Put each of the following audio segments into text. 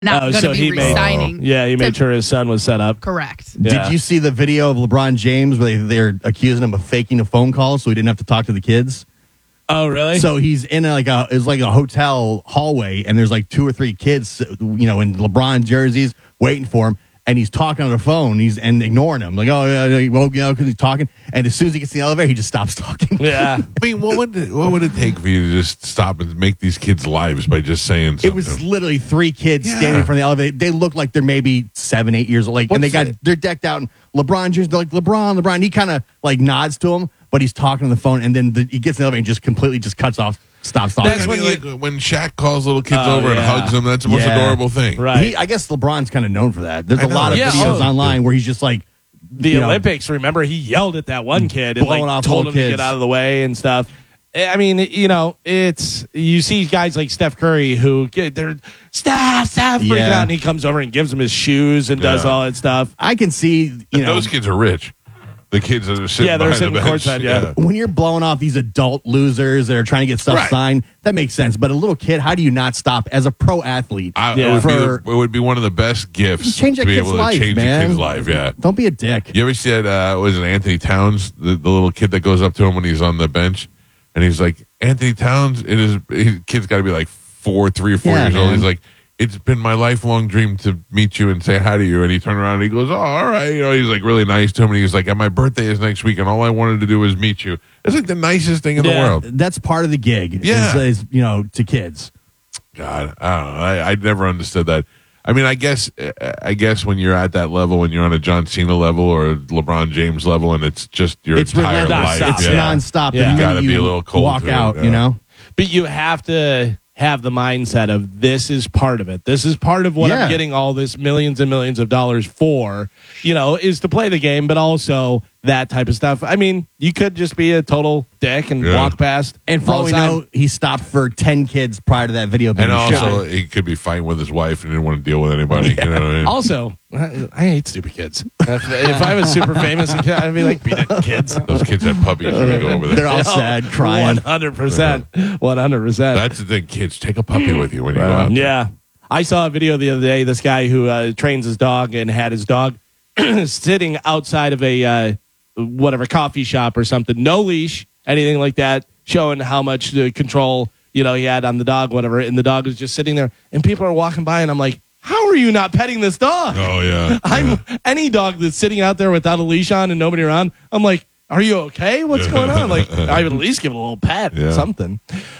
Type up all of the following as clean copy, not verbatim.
not going to be re-signing. He made sure his son was set up. Correct. Yeah. Did you see the video of LeBron James where they're accusing him of faking a phone call so he didn't have to talk to the kids? Oh, really? So he's in it's like a hotel hallway, and there's like 2 or 3 kids, in LeBron jerseys waiting for him, and he's talking on the phone. And ignoring him, like, oh yeah, well, because he's talking. And as soon as he gets in the elevator, he just stops talking. Yeah. I mean, what would it take for you to just stop and make these kids' lives by just saying something? It was literally 3 kids standing in front of the elevator. They look like they're maybe 7, 8 years old, and they're decked out in LeBron jerseys. They're like LeBron. He kind of like nods to him, but he's talking on the phone, and then he gets in the elevator and just completely just cuts off. Stops talking. That's when Shaq calls little kids over and hugs them. That's the most adorable thing. Right. I guess LeBron's kind of known for that. There's a lot of videos online where he's just like the Olympics. Remember, he yelled at that one kid and told him to get out of the way and stuff. I mean, it's you see guys like Steph Curry who they're Steph freaking out, and he comes over and gives him his shoes and does all that stuff. I can see those kids are rich. The kids that are sitting they're sitting the bench. courtside, When you're blowing off these adult losers that are trying to get stuff signed, that makes sense. But a little kid, how do you not stop as a pro athlete? It would be one of the best gifts change to that be kid's able to life, change man. a kid's life. Yeah. Don't be a dick. You ever see that? Was it Anthony Towns, the little kid that goes up to him when he's on the bench, and he's like, Anthony Towns. His kid's got to be like 3 or 4 years old. He's like, it's been my lifelong dream to meet you and say hi to you. And he turned around and he goes, oh, all right. He's like really nice to him. And he's like, and my birthday is next week, and all I wanted to do was meet you. It's like the nicest thing in the world. That's part of the gig. Yeah. Is to kids. God, I don't know. I never understood that. I mean, I guess when you're at that level, when you're on a John Cena level or LeBron James level, and it's just your entire life. It's nonstop. Yeah. You got to be a little cold. Walk out, But you have to have the mindset of this is part of it. This is part of what I'm getting all this millions and millions of dollars for, is to play the game, but also that type of stuff. I mean, you could just be a total dick and walk past. And for all we know, he stopped for 10 kids prior to that video being shot. And also, shot. he could be fighting with his wife and didn't want to deal with anybody. You know what I mean? Also, I hate stupid kids. If I was super famous, I'd be like, beat it, kids. Those kids have puppies when they go over there. They're all sad, crying. 100%. 100%. That's the thing, kids. Take a puppy with you when you go out. Yeah. I saw a video the other day, this guy who trains his dog and had his dog sitting outside of a coffee shop or something, no leash, anything like that, showing how much control he had on the dog, whatever, and the dog was just sitting there, and people are walking by, and I'm like, how are you not petting this dog? Oh yeah. Any dog that's sitting out there without a leash on and nobody around, I'm like, are you okay? What's going on? Like, I would at least give it a little pet, something.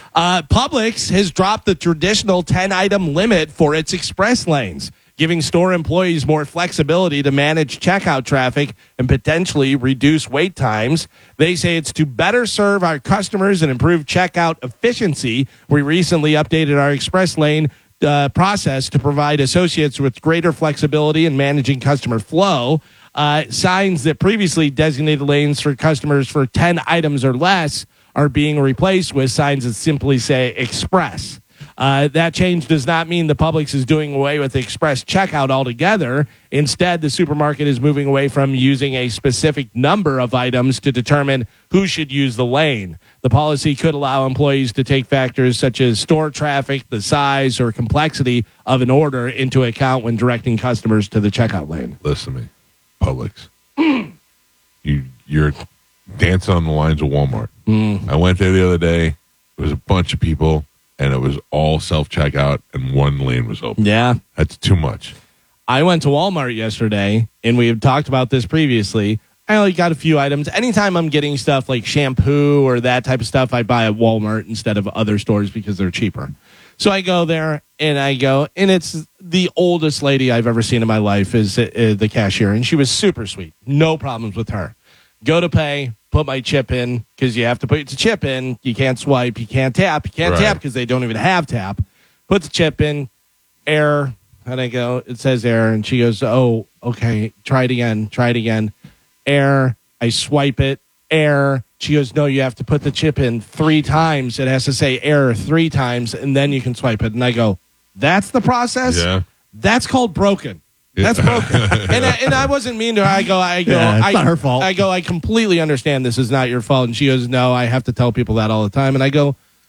Publix has dropped the traditional 10-item limit for its express lanes, giving store employees more flexibility to manage checkout traffic and potentially reduce wait times. They say it's to better serve our customers and improve checkout efficiency. We recently updated our express lane process to provide associates with greater flexibility in managing customer flow. Signs that previously designated lanes for customers for 10 items or less are being replaced with signs that simply say express. That change does not mean the Publix is doing away with express checkout altogether. Instead, the supermarket is moving away from using a specific number of items to determine who should use the lane. The policy could allow employees to take factors such as store traffic, the size, or complexity of an order into account when directing customers to the checkout lane. Listen to me, Publix. You're dancing on the lines of Walmart. I went there the other day. There was a bunch of people, and it was all self-checkout, and one lane was open. Yeah. That's too much. I went to Walmart yesterday, and we have talked about this previously. I only got a few items. Anytime I'm getting stuff like shampoo or that type of stuff, I buy at Walmart instead of other stores because they're cheaper. So I go there, and it's the oldest lady I've ever seen in my life is the cashier, and she was super sweet. No problems with her. Go to pay, put my chip in, because you have to put the chip in. You can't swipe, you can't tap. You can't tap because they don't even have tap. Put the chip in, error, and I go, it says error, and she goes, oh, okay, try it again. Error, I swipe it, error. She goes, no, you have to put the chip in 3 times. It has to say error 3 times, and then you can swipe it. And I go, that's the process? Yeah. That's called broken. That's broken. And I wasn't mean to her. I go, it's not her fault. I go, I completely understand this is not your fault. And she goes, no, I have to tell people that all the time. And I go,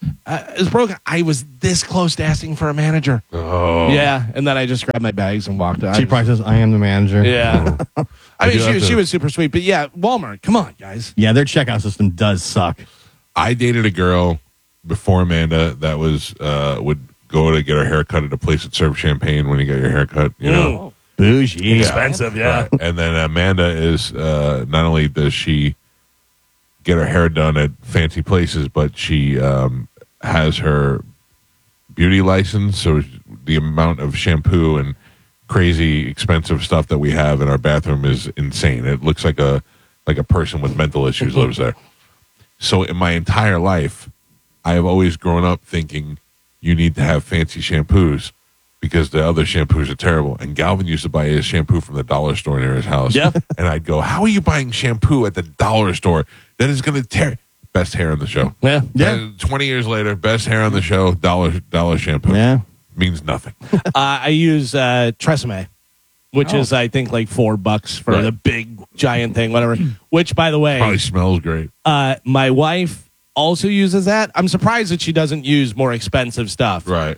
is broken. I was this close to asking for a manager. Oh. Yeah, and then I just grabbed my bags and walked out. She probably says, I am the manager. Yeah. I mean, do have she to- was super sweet. But yeah, Walmart, come on, guys. Yeah, their checkout system does suck. I dated a girl before Amanda that was would go to get her hair cut at a place that served champagne when you get your hair cut. You know, Bougie. Expensive, yeah. Right. And then Amanda is not only does she get her hair done at fancy places, but she has her beauty license. So the amount of shampoo and crazy expensive stuff that we have in our bathroom is insane. It looks like a person with mental issues lives there. So in my entire life, I have always grown up thinking you need to have fancy shampoos because the other shampoos are terrible. And Galvin used to buy his shampoo from the dollar store near his house. Yeah. And I'd go, how are you buying shampoo at the dollar store? That is going to tear. Best hair on the show. Yeah. Yeah. 20 years later, best hair on the show, dollar shampoo. Yeah. Means nothing. I use Tresemme, which is, I think, like $4 for Right. the big, giant thing, whatever. Which, by the way, Probably smells great. my wife also uses that. I'm surprised that she doesn't use more expensive stuff. Right.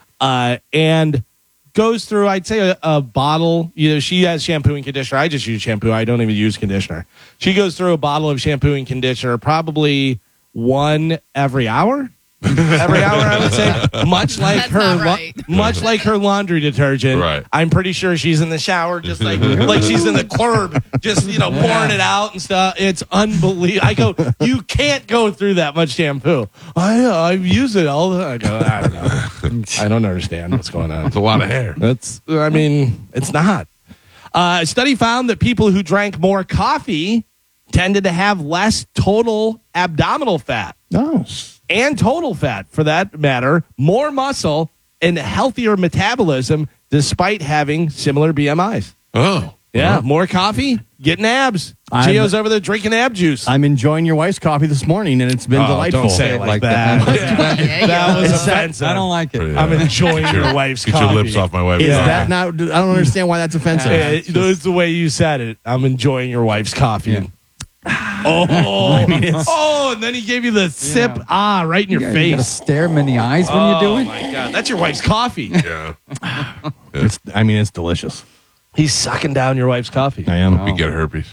And goes through, I'd say, a bottle. You know, she has shampoo and conditioner. I just use shampoo. I don't even use conditioner. She goes through a bottle of shampoo and conditioner probably one every hour. Every hour, I would say. Much like That's not right. much like her laundry detergent. Right. I'm pretty sure she's in the shower, just like she's in the club, just pouring it out and stuff. It's unbelievable. I go, you can't go through that much shampoo. I use it all the time. I go, I don't know. I don't understand what's going on. It's a lot of hair. It's not. A study found that people who drank more coffee tended to have less total abdominal fat. Oh. And total fat, for that matter, more muscle, and healthier metabolism despite having similar BMIs. Oh. Yeah, more coffee, getting abs. Gio's over there drinking ab juice. I'm enjoying your wife's coffee this morning, and it's been delightful. Don't say it like that. That was offensive. I don't like it. I'm enjoying your wife's Get coffee. your lips off my wife. Is that not? I don't understand why that's offensive. That's the way you said it. I'm enjoying your wife's coffee. Yeah. And then he gave you the sip, right in your You gotta face. stare him in the eyes when you do Oh it. my God, that's your wife's coffee. Yeah. It's delicious. He's sucking down your wife's coffee. I am. We get herpes.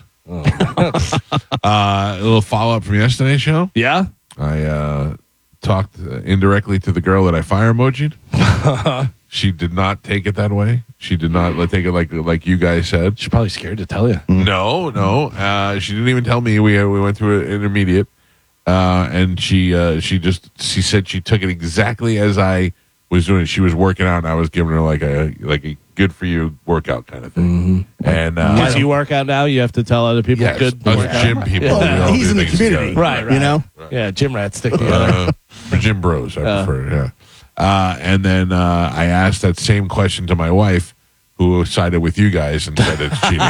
A little follow up from yesterday's show. Yeah? I talked indirectly to the girl that I fire emoji'd. She did not take it that way. She did not take it like you guys said. She's probably scared to tell you. No. She didn't even tell me. We went through an intermediate, and she said she took it exactly as I was doing it. She was working out, and I was giving her like a good for you workout kind of thing. And Because you work out now, you have to tell other people yes, good. us gym people. Yeah. we all He's do in the things community, together. Right. You know. Yeah, gym rats stick together. For gym bros, I prefer. Yeah. And then I asked that same question to my wife, who sided with you guys and said it's cheating.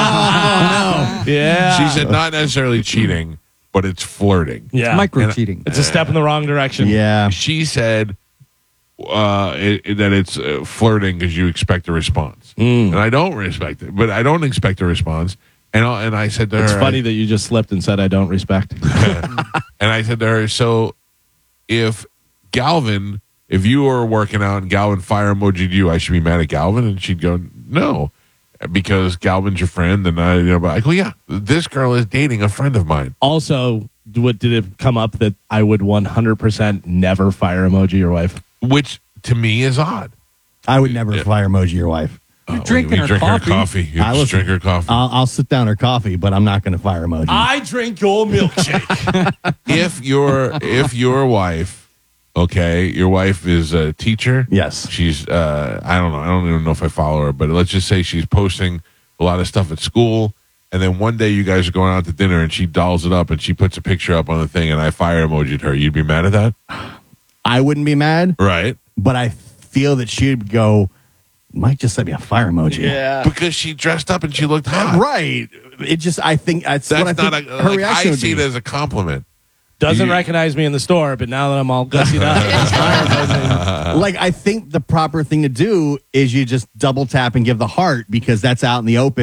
Yeah. She said not necessarily cheating, but it's flirting. yeah. Micro cheating. It's a step in the wrong direction. Yeah. She said that it's flirting because you expect a response, and I don't respect it. But I don't expect a response, and I said to her, It's funny that you just slipped and said, I don't respect. and I said to her, so if you were working out and Galvin fire emoji'd you, I should be mad at Galvin? And she'd go, no, because Galvin's your friend. And but I go, yeah, this girl is dating a friend of mine. Also, what did it come up that I would 100% never fire emoji your wife? Which to me is odd. I would never fire emoji your wife. You're drinking her drink coffee. her coffee. You I just listen, drink her coffee. I'll sit down her coffee, but I'm not going to fire emoji. I drink your milkshake. if your wife, okay, your wife is a teacher. Yes. She's I don't know. I don't even know if I follow her, but let's just say she's posting a lot of stuff at school. And then one day you guys are going out to dinner and she dolls it up and she puts a picture up on the thing and I fire emoji'd her. You'd be mad at that? I wouldn't be mad, Right. but I feel that she'd go, Mike just sent me a fire emoji. Yeah. Because she dressed up and she looked hot. Right. It just, I think that's That's what I not think a, her like, reaction I would see be. it as a compliment. Doesn't You- recognize me in the store, but now that I'm all gussied up. Like, I think the proper thing to do is you just double tap and give the heart because that's out in the open.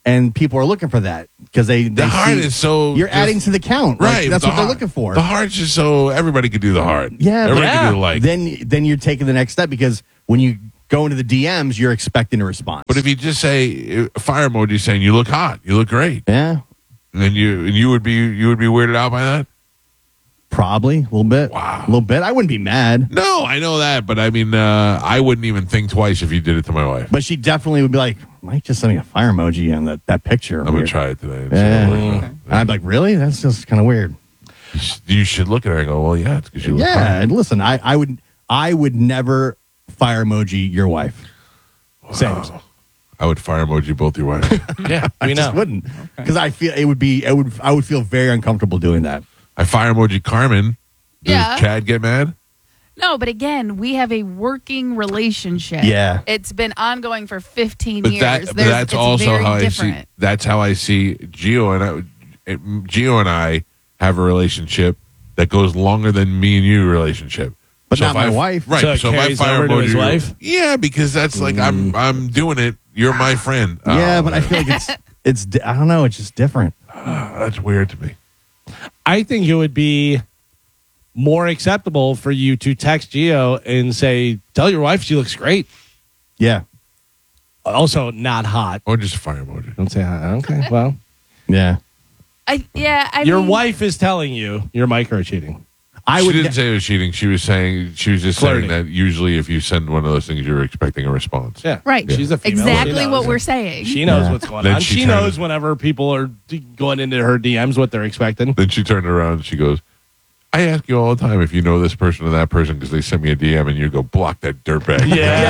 and people are looking for that because they The heart see- is so you're just- adding to the count, right. That's the what they're heart- looking for. The heart's just so everybody could do the heart. Yeah, everybody yeah. could do the like. Then you're taking the next step because when you go into the DMs, you're expecting a response. But if you just say fire emoji saying you look hot, you look great, yeah, then you would be weirded out by that. probably a little bit. Wow. A little bit. I wouldn't be mad, No, I know that, but I mean, I wouldn't even think twice if you did it to my wife. but she definitely would be like, "Mike just sent me a fire emoji on that picture." I'm gonna Weird. try it today. And see Yeah. how it works out. And I'd be like, "Really? That's just kind of weird." You should look at her and go, well, yeah, it's because you look Yeah, hot. and listen, I would never fire emoji your wife. Same. I would fire emoji both your wives. Yeah, I we just know. wouldn't because I feel I would feel very uncomfortable doing that. I fire emoji Carmen. Does Yeah. Chad get mad? No, but again, we have a working relationship. Yeah. It's been ongoing for 15 But years. that's It's also very how different. I see. That's how I see Gio and I have a relationship that goes longer than me and you relationship. But So not if my I- wife. Right. So it So if I carries fire over to emoji his you- wife? Yeah, because that's like I'm doing it. You're my friend. Yeah, Oh, but I feel like I don't know, it's just different. that's weird to me. I think it would be more acceptable for you to text Gio and say, "Tell your wife she looks great." Yeah, Also, not hot. Or just a fire emoji. Don't say hot. Okay, well, yeah. I your mean, wife is telling you you're micro cheating. I would. She didn't say it was cheating. She was just Flirting. saying that usually if you send one of those things, you're expecting a response. Yeah, Right. She's a female. exactly She what knows we're it. saying. She knows Yeah. what's going Then on. she She turned knows it- whenever people are going into her DMs what they're expecting. Then she turned around and she goes, I ask you all the time if you know this person or that person because they sent me a DM and you go, block that dirtbag.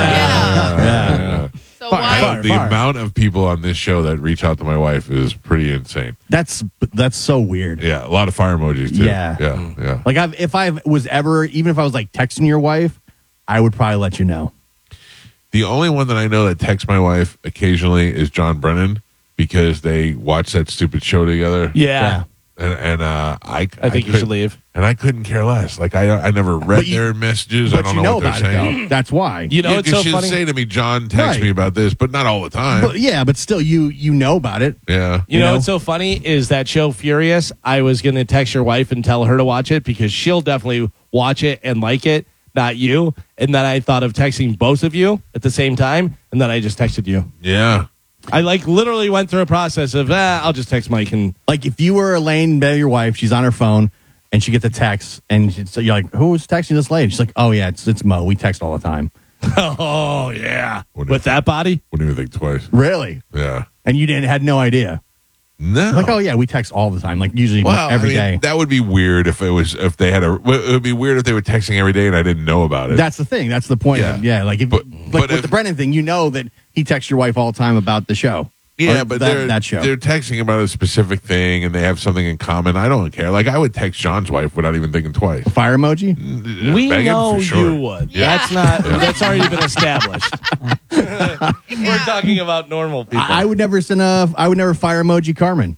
Yeah. So why? Fire. The amount of people on this show that reach out to my wife is pretty insane. That's so weird. Yeah, a lot of fire emojis too. Yeah. Yeah. Like if I was ever, even if I was like texting your wife, I would probably let you know. The only one that I know that texts my wife occasionally is John Brennan because they watch that stupid show together. Yeah. And I think you should leave. And I couldn't care less. Like I never read their messages. I But don't you know know what they're about it saying. though. That's why. You know, Yeah, it's 'cause so she'll funny. say to me, John, text Right. me about this, but not all the time. But yeah, but still, you know about it. Yeah. You know know? what's so funny is that show Furious. I was going to text your wife and tell her to watch it because she'll definitely watch it and like it, not you. And then I thought of texting both of you at the same time, and then I just texted you. Yeah. I like literally went through a process of I'll just text Mike and Like if you were laying in bed with your wife, she's on her phone and she gets a text, and so you're like, "Who's texting this lady?" She's like, "Oh yeah, it's Mo. We text all the time." oh yeah, Wouldn't with that body. Wouldn't even think twice. Really? Yeah. And you had no idea. No. Like, oh yeah, we text all the time. Like usually well, every I mean, day. that would be weird if they had it would be weird if they were texting every day and I didn't know about it. That's the thing. That's the point. Yeah. Yeah. Like if, But with if- the Brennan thing, you know that he texts your wife all the time about the show. yeah, Or but that show. they're texting about a specific thing and they have something in common. I don't care. Like I would text John's wife without even thinking twice. Fire emoji. We Bang him know for sure. you would. Yeah. That's not. That's already been established. We're talking about normal people. I would never send I would never fire emoji Carmen.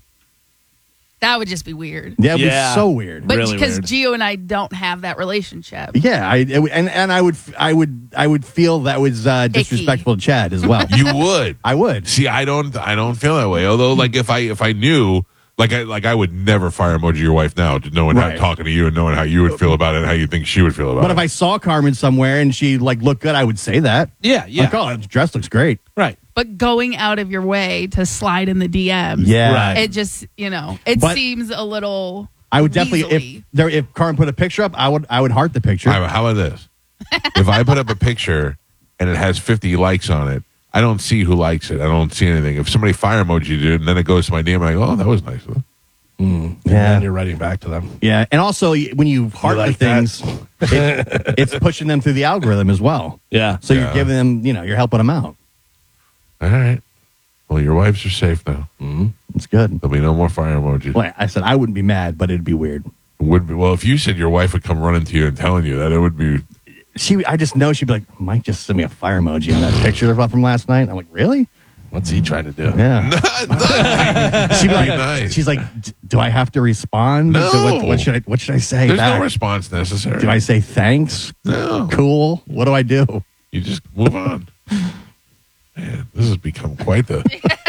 That would just be weird. That would Yeah. be so weird. But Really because weird. Gio and I don't have that relationship. Yeah, and I would feel that was disrespectful to Chad as well. You would. I would. See, I don't feel that way. Although, like, if I knew, I would never fire emoji your wife now, knowing how Right. talking to you and knowing how you would feel about it and how you think she would feel about But it. if I saw Carmen somewhere and she like looked good, I would say that. yeah. Like, oh, that dress looks great. Right. But going out of your way to slide in the DMs, Yeah. Right. it just, it But- seems a little. I would definitely weaselly. if Carmen put a picture up, I would heart the picture. All right, how about this? If I put up a picture and it has 50 likes on it, I don't see who likes it. I don't see anything. If somebody fire emoji it and then it goes to my DM, I go, oh, that was nice. And Yeah. then you're writing back to them. Yeah, and also when you heart like the things, it's pushing them through the algorithm as well. Yeah. So Yeah. you're giving them, you're helping them out. All right. Well, your wives are safe now. It's good. There'll be no more fire emojis. Well, I said I wouldn't be mad, but it'd be weird. Would be, well, if you said your wife would come running to you and telling you that, it would be. I just know she'd be like, Mike just sent me a fire emoji on that picture from last night. I'm like, really? What's he trying to do? Yeah. She'd be like, Nice. she's like, do I have to respond? No. So what should I say? There's back? no response necessary. Do I say thanks? No. Cool. What do I do? You just move on. Man, this has become quite the.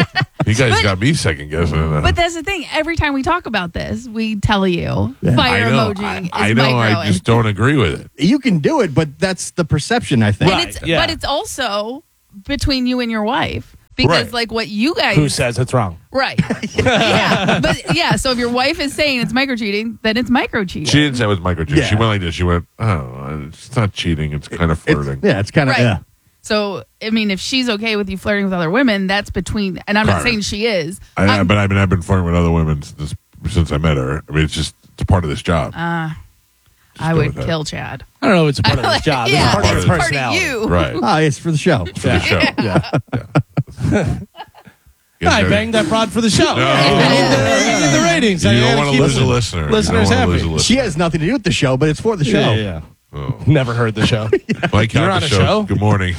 You guys got me second guessing. But that's the thing. Every time we talk about this, we tell you fire I know. emoji is I know. micro. I just don't agree with it. You can do it, but that's the perception, I think. And Right, it's, yeah. But it's also between you and your wife. Because, Right. like, what you guys... Who says it's wrong? Right. Yeah. But, yeah, so if your wife is saying it's micro cheating, then it's micro cheating. She didn't say it was microcheating. Yeah. She went like this. She went, "Oh, it's not cheating. It's kind of flirting." It's kind of, Right. yeah. So, I mean, if she's okay with you flirting with other women, that's between... And I'm not Right. saying she is. But I've been flirting with other women since I met her. I mean, it's part of this job. I go would with that. kill Chad. I don't know if it's part of his job. Yeah, it's part of his it's part of personality. you. Right. Oh, it's for the show. For the show. Yeah. Get I ready. banged that broad for the show. No. Get the ratings. You I don't gotta want to keep lose a listener. listeners You don't wanna happy. lose a listener. She has nothing to do with the show, but it's for the show. Yeah, yeah, yeah. Oh. Never heard the show. Mike, You're out on the a show? Good morning.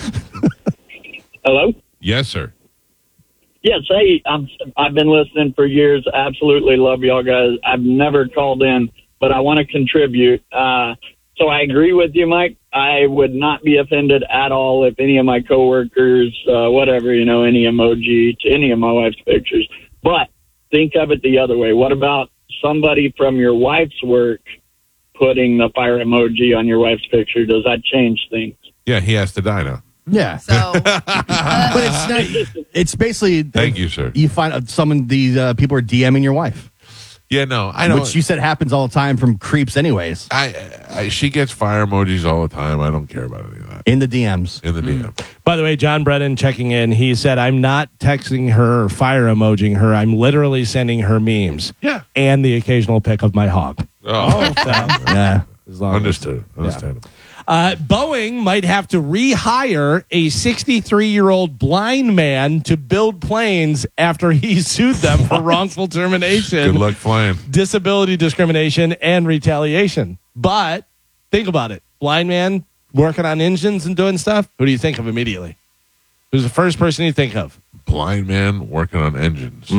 Hello? Yes, sir. Yes, hey, I've been listening for years. Absolutely love y'all guys. I've never called in, but I want to contribute. So I agree with you, Mike. I would not be offended at all if any of my coworkers, whatever, any emoji to any of my wife's pictures. But think of it the other way. What about somebody from your wife's work putting the fire emoji on your wife's picture? Does that change things? Yeah, he has to die now. Yeah. So, But it's not, it's basically. Thank you, sir. You find some of these people are DMing your wife, Yeah, no, I don't. which you said happens all the time from creeps, anyways, She gets fire emojis all the time. I don't care about any of that. in the DMs. In the DM. By the way, John Brennan checking in. He said, I'm not texting her or fire emojing her. I'm literally sending her memes. Yeah. And the occasional pic of my hog. Oh, Yeah. As long as- understood. Understandable. Boeing might have to rehire a 63-year-old blind man to build planes after he sued them for wrongful termination, Good luck flying. disability discrimination, and retaliation. But think about it. Blind man working on engines and doing stuff. Who do you think of immediately? Who's the first person you think of? Blind man working on engines.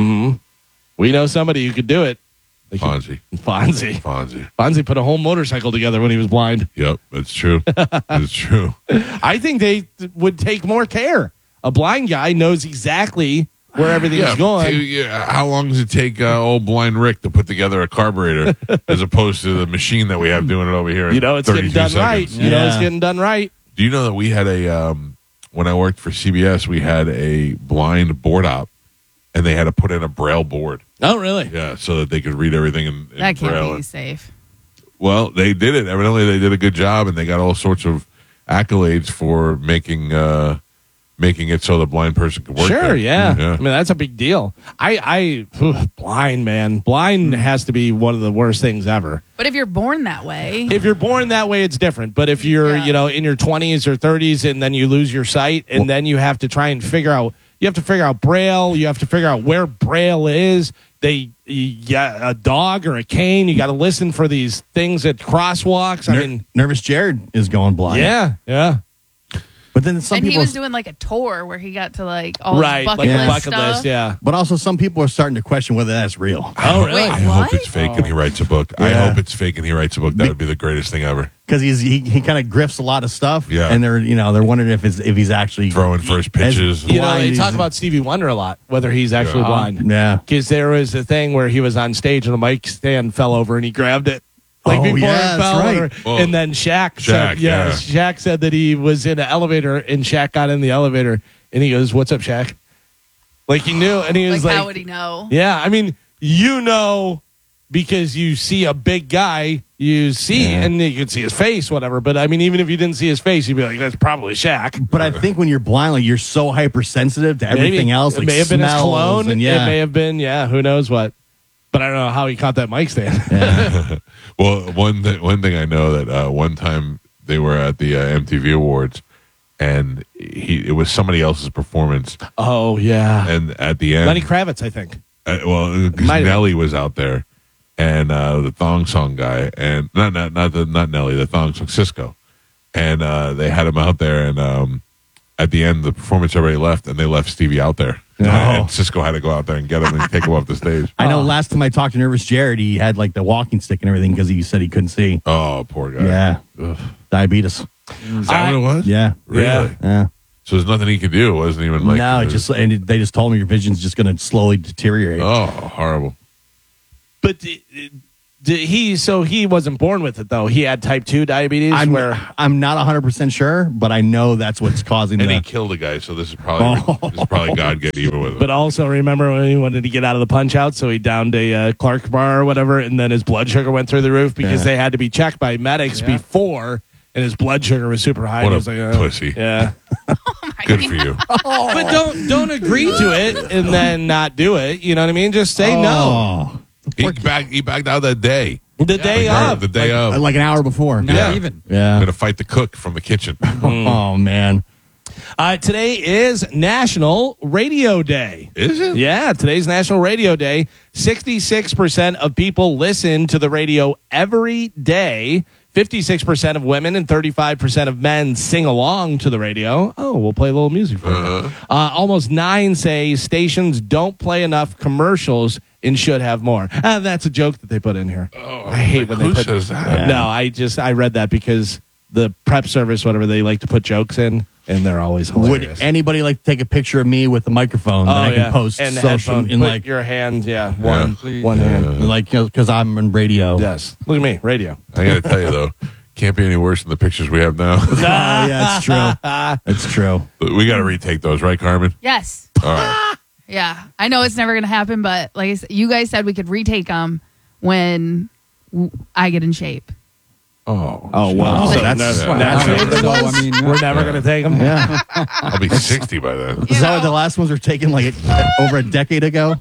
We know somebody who could do it. Fonzie. Fonzie put a whole motorcycle together when he was blind. Yep, that's true. It's true. I think they would take more care. A blind guy knows exactly where everything's going. How long does it take old blind Rick to put together a carburetor as opposed to the machine that we have doing it over here? in It's getting 32 done seconds? right. It's getting done right. Do you know that we had when I worked for CBS, we had a blind board op, and they had to put in a Braille board. Oh, really? Yeah, so that they could read everything in that Braille. can't be safe. Well, they did it. Evidently, they did a good job, and they got all sorts of accolades for making it so the blind person could work Sure, there. yeah. I mean, that's a big deal. Blind, man. Blind has to be one of the worst things ever. But if you're born that way, If you're born that way, it's different. But if you're, Yeah. in your 20s or 30s and then you lose your sight and then you have to try and figure out Braille, you have to figure out where Braille is. A dog or a cane, you got to listen for these things at crosswalks. I mean, Nervous Jared is going blind. yeah. But then some and he people, was doing like a tour where he got to like all his Right, bucket like list a bucket stuff. list, yeah. but also some people are starting to question whether that's real. Oh, really? Wait, I hope what? it's fake and he writes a book. I Yeah. hope it's fake and he writes a book. That would be the greatest thing ever. Because he kind of grifts a lot of stuff. Yeah. And they're wondering if he's actually Throwing first pitches. They blind. talk about Stevie Wonder a lot, whether he's actually blind. Yeah. Because there was a thing where he was on stage and the mic stand fell over and he grabbed it. Oh, Before yeah, it that's fell right. over. Oh. And then Shaq said, yeah. Shaq said that he was in an elevator and Shaq got in the elevator and he goes, "What's up, Shaq?" Like he knew, and he was Like, how would he know? Yeah, I mean, because you see a big guy, and you can see his face, whatever. But I mean, even if you didn't see his face, you'd be like, "That's probably Shaq." But I think when you're blind, like you're so hypersensitive to everything else. It Like may have been his smells cologne. and It may have been, who knows what. But I don't know how he caught that mic stand. Well, one thing I know that one time they were at the MTV Awards, and it was somebody else's performance, Oh, yeah. and at the end, Lenny Kravitz, I think. because Might have Nelly was out there, and the Thong Song guy, and not Nelly, the Thong Song Cisco, and they had him out there, and at the end, the performance everybody left, and they left Stevie out there. And Cisco had to go out there and get him and take him off the stage. I know last time I talked to Nervous Jared, he had like the walking stick and everything because he said he couldn't see. Oh, poor guy. Yeah. Diabetes. Is that what it was? Yeah. Really? Yeah. So there's nothing he could do. It wasn't even like no, they just told me your vision's just going to slowly deteriorate. Oh, horrible. But he wasn't born with it though. He had type 2 diabetes. I'm not 100% sure, but I know that's what's causing And he the. killed a guy, so this is probably God getting even with him. But also remember when he wanted to get out of the punch out, so he downed a Clark bar or whatever, and then his blood sugar went through the roof because they had to be checked by medics before, and his blood sugar was super high. What He was a like, pussy. Yeah. Good for you. But don't agree to it and then not do it. You know what I mean? Just say no. Oh, He backed out that day. The day of. The day of. like an hour before. Not even. I'm Yeah. going to fight the cook from the kitchen. Oh man. Today is National Radio Day. Is it? Yeah, today's National Radio Day. 66% of people listen to the radio every day. 56% of women and 35% of men sing along to the radio. Oh, we'll play a little music for you. Almost 9 say stations don't play enough commercials and should have more. That's a joke that they put in here. Oh, I hate when they who put says that? No, I read that because the prep service, whatever, they like to put jokes in, and they're always hilarious. Would anybody like to take a picture of me with the microphone that I can post and social headphone. in Put like your hand, Please. one hand. like because I'm in radio? Yes, look at me, radio. I got to tell you, though, can't be any worse than the pictures we have now. Yeah, it's true. It's true. We got to retake those, right, Carmen? Yes. All right. Yeah. I know it's never going to happen, but like I said, you guys said we could retake them when I get in shape. Oh, wow. So that's I mean, We're never going to take them. yeah. I'll be 60 by then. Is that what the last ones were taken like over a decade ago?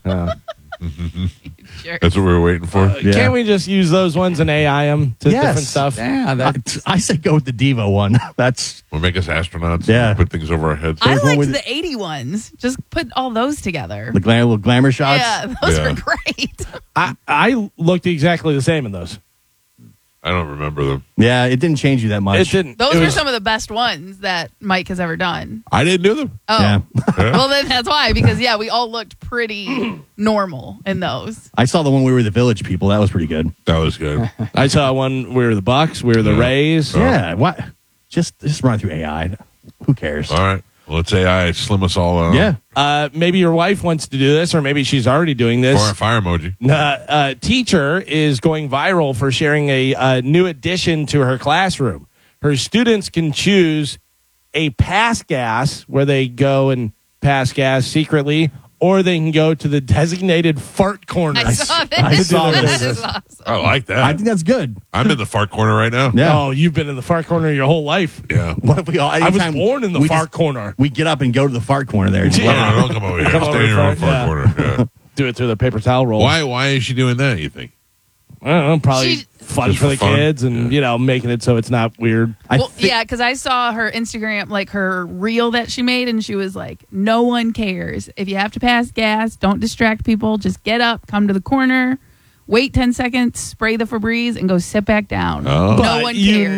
Sure. That's what we were waiting for. Yeah. Can't we just use those ones and AI them to Yes. different stuff? yeah, that, I say go with the Devo one. That's We'll make us astronauts. Yeah. Put things over our heads. I There's one liked with- the 80 ones. Just put all those together. the little glamour shots. Yeah, those Yeah. were great. I looked exactly the same in those. I don't remember them. Yeah, it didn't change you that much. It didn't. Those it were was- some of the best ones that Mike has ever done. I didn't do them. Oh, Yeah. well, then that's why, because, yeah, we all looked pretty normal in those. I saw the one we were the Village People. That was pretty good. That was good. I saw one. We were the Bucks. We were the Yeah. Rays. Yeah. What? Just run through AI. Who cares? All right. Well, let's AI slim us all out. Yeah. Maybe your wife wants to do this, or maybe she's already doing this. Fire emoji. Teacher is going viral for sharing a new addition to her classroom. Her students can choose a pass gas where they go and pass gas secretly, or they can go to the designated fart corner. I saw this. I saw That this. is awesome. I like that. I think that's good. I'm in the fart corner right now. Yeah. Oh, you've been in the fart corner your whole life. Yeah. What if we all? I was anytime born in the we fart just- corner. We get up and go to the fart corner there. No, don't come over here. Come Stay over in your own front, fart corner. Yeah. Do it through the paper towel roll. Why is she doing that, you think? I don't know, probably She- fun Just for for the fun? kids and, making it so it's not weird. Well, yeah, because I saw her Instagram, like her reel that she made, and she was like, no one cares. If you have to pass gas, don't distract people. Just get up, come to the corner, wait 10 seconds, spray the Febreze, and go sit back down. Oh. No But one cares.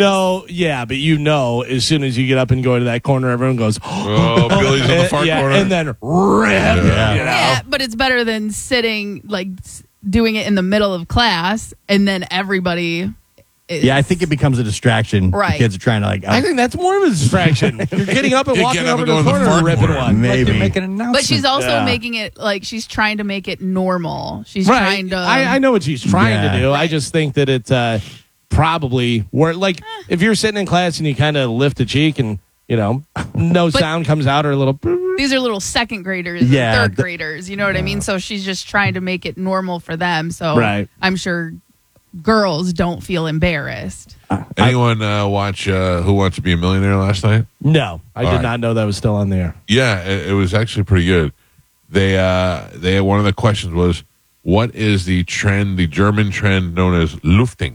but as soon as you get up and go to that corner, everyone goes, Oh, Billy's in the fart corner. and then rip. Yeah. Yeah, but it's better than sitting, like, doing it in the middle of class, and then everybody is. Yeah, I think it becomes a distraction. Right. The kids are trying to I think that's more of a distraction. You're getting up and You walking get up over and to go the in the corner and fart ripping corner. one. maybe. they make an announcement. But she's also Yeah. making it, like, she's trying to make it normal. She's Right. trying to. I know what she's trying Yeah. to do. I just think that it's probably where, like, if you're sitting in class and you kind of lift a cheek and, no sound comes out or a little. These are little second graders, Yeah, and third graders. You know what I mean? So she's just trying to make it normal for them. So Right. I'm sure girls don't feel embarrassed. Anyone watch Who Wants to Be a Millionaire last night? No, I All did right. not know that was still on there. Yeah, it was actually pretty good. They one of the questions was, what is the trend, the German trend known as Lufting?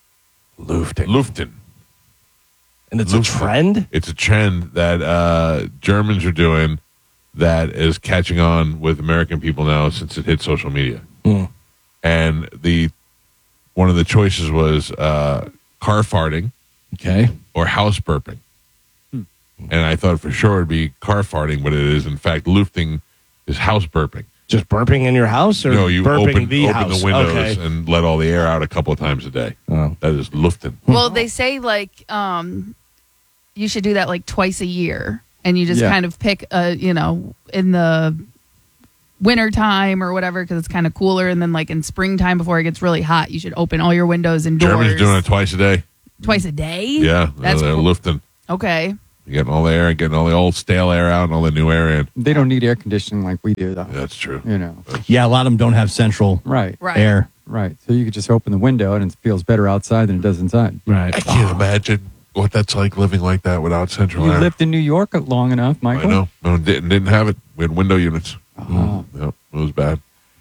Luften. And it's a trend? It's a trend that Germans are doing that is catching on with American people now since it hit social media. And one of the choices was car farting Okay. or house burping. And I thought for sure it'd be car farting, but it is in fact lufting is house burping. Just burping in your house or No, you burping open the house? the windows Okay. and let all the air out a couple of times a day. Oh. That is lufting. Well, they say, like, you should do that, like, twice a year. and you just Yeah. kind of pick in the winter time or whatever, because it's kind of cooler, and then like in springtime before it gets really hot, you should open all your windows and doors. Germany's doing it twice a day. Twice a day. Yeah, That's they're cool. lifting. Okay. You're getting all the air, getting all the old stale air out, and all the new air in. They don't need air conditioning like we do, though. That's true. You know, Yeah, a lot of them don't have central right, Right. air. right. So you could just open the window and it feels better outside than it does inside. Right. I can't imagine what that's like living like that without central You air. lived in New York long enough, I Michael. know. No, didn't have it. We had window units. Yep, it was bad.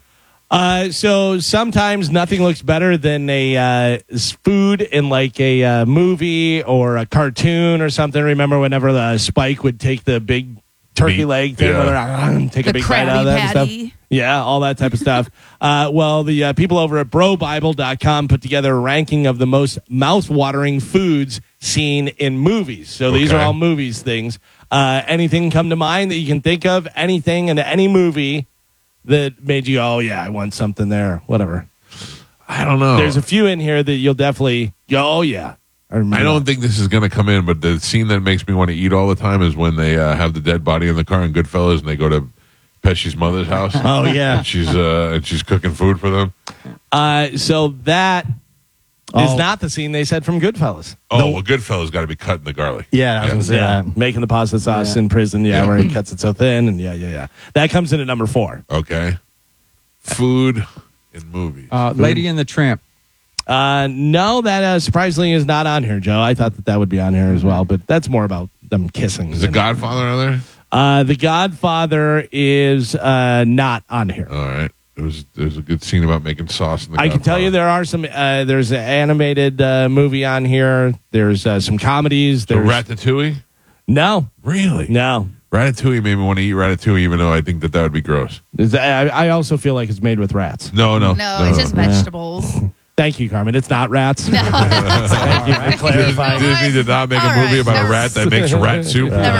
So sometimes nothing looks better than a food in like a movie or a cartoon or something. Remember whenever the Spike would take the big turkey Meat, leg thing, yeah. take The a big bite out of Krabby that and stuff. Patty. Yeah, all that type of stuff. Well, the people over at BroBible.com put together a ranking of the most mouth-watering foods seen in movies. So these are Okay. all movies things. Anything come to mind that you can think of? Anything in any movie that made you go, oh, yeah, I want something there, whatever. I don't know. There's a few in here that you'll definitely go, oh, yeah. I don't think this is going to come in, but the scene that makes me want to eat all the time is when they have the dead body in the car in Goodfellas, and they go to Pesci's mother's house. Oh, yeah. and she's cooking food for them. So that is Oh. not the scene they said from Goodfellas. Oh, well, Goodfellas got to be cutting the garlic. Yeah, I was going to say that. Making the pasta sauce Yeah. in prison, Yeah. where he cuts it so thin, and yeah. That comes in at number 4. Okay. Food in movies. Lady and the Tramp. No, that surprisingly is not on here, Joe. I thought that would be on here as well, but that's more about them kissing. Is The Godfather on there? The Godfather is not on here. All right. There's a good scene about making sauce in The I can tell you Godfather. there are some. There's an animated movie on here. There's some comedies. So There's Ratatouille? no, Really? no. Ratatouille made me want to eat ratatouille, even though I think that would be gross. I also feel like it's made with rats. No. No, it's just vegetables. Thank you, Carmen. It's not rats. No. Thank you for clarifying. Disney did not make All a movie right, about a never- rat that makes rat soup. Never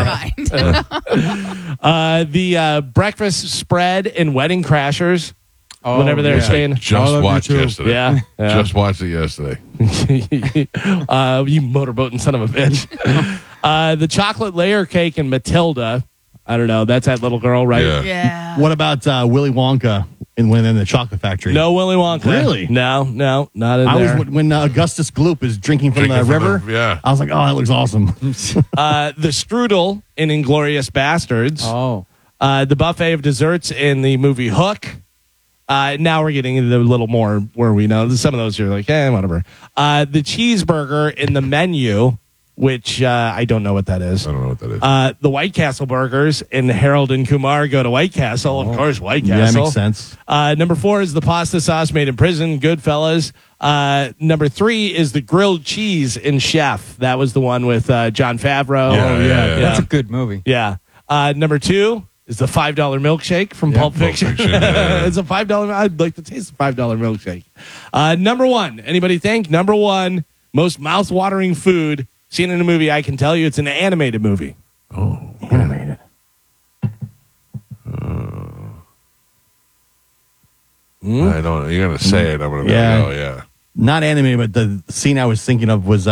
mind. The breakfast spread in Wedding Crashers. Oh, Whenever they're yeah. staying. Just watched yesterday. Yeah. Just watched it yesterday. You motorboating son of a bitch. The chocolate layer cake in Matilda. I don't know. That's that little girl, right? Yeah. Yeah. What about Willy Wonka in the Chocolate Factory? No Willy Wonka. Really? No, not in I there. was when Augustus Gloop is drinking from Drinking the from river. yeah. I was like, oh, that looks awesome. The strudel in Inglourious Bastards. Oh, The buffet of desserts in the movie Hook. Now we're getting into a little more where we know some of those are like, whatever. The cheeseburger in The Menu, which I don't know what that is. I don't know what that is. The White Castle burgers in Harold and Kumar Go to White Castle. Of course, White Yeah, that Castle. makes sense. Number 4 is the pasta sauce made in prison, Goodfellas. Number 3 is the grilled cheese in Chef. That was the one with John Favreau. Yeah. that's a good movie. Yeah. Number 2 is the $5 milkshake from Pulp Fiction. Fiction, yeah. It's a $5. I'd like to taste the $5 milkshake. Number 1. Anybody think? Number 1, most mouth-watering food seen in a movie. I can tell you it's an animated movie. Oh. Animated. I don't. You're gonna say it. I'm gonna be Yeah. like, oh yeah. Not animated, but the scene I was thinking of was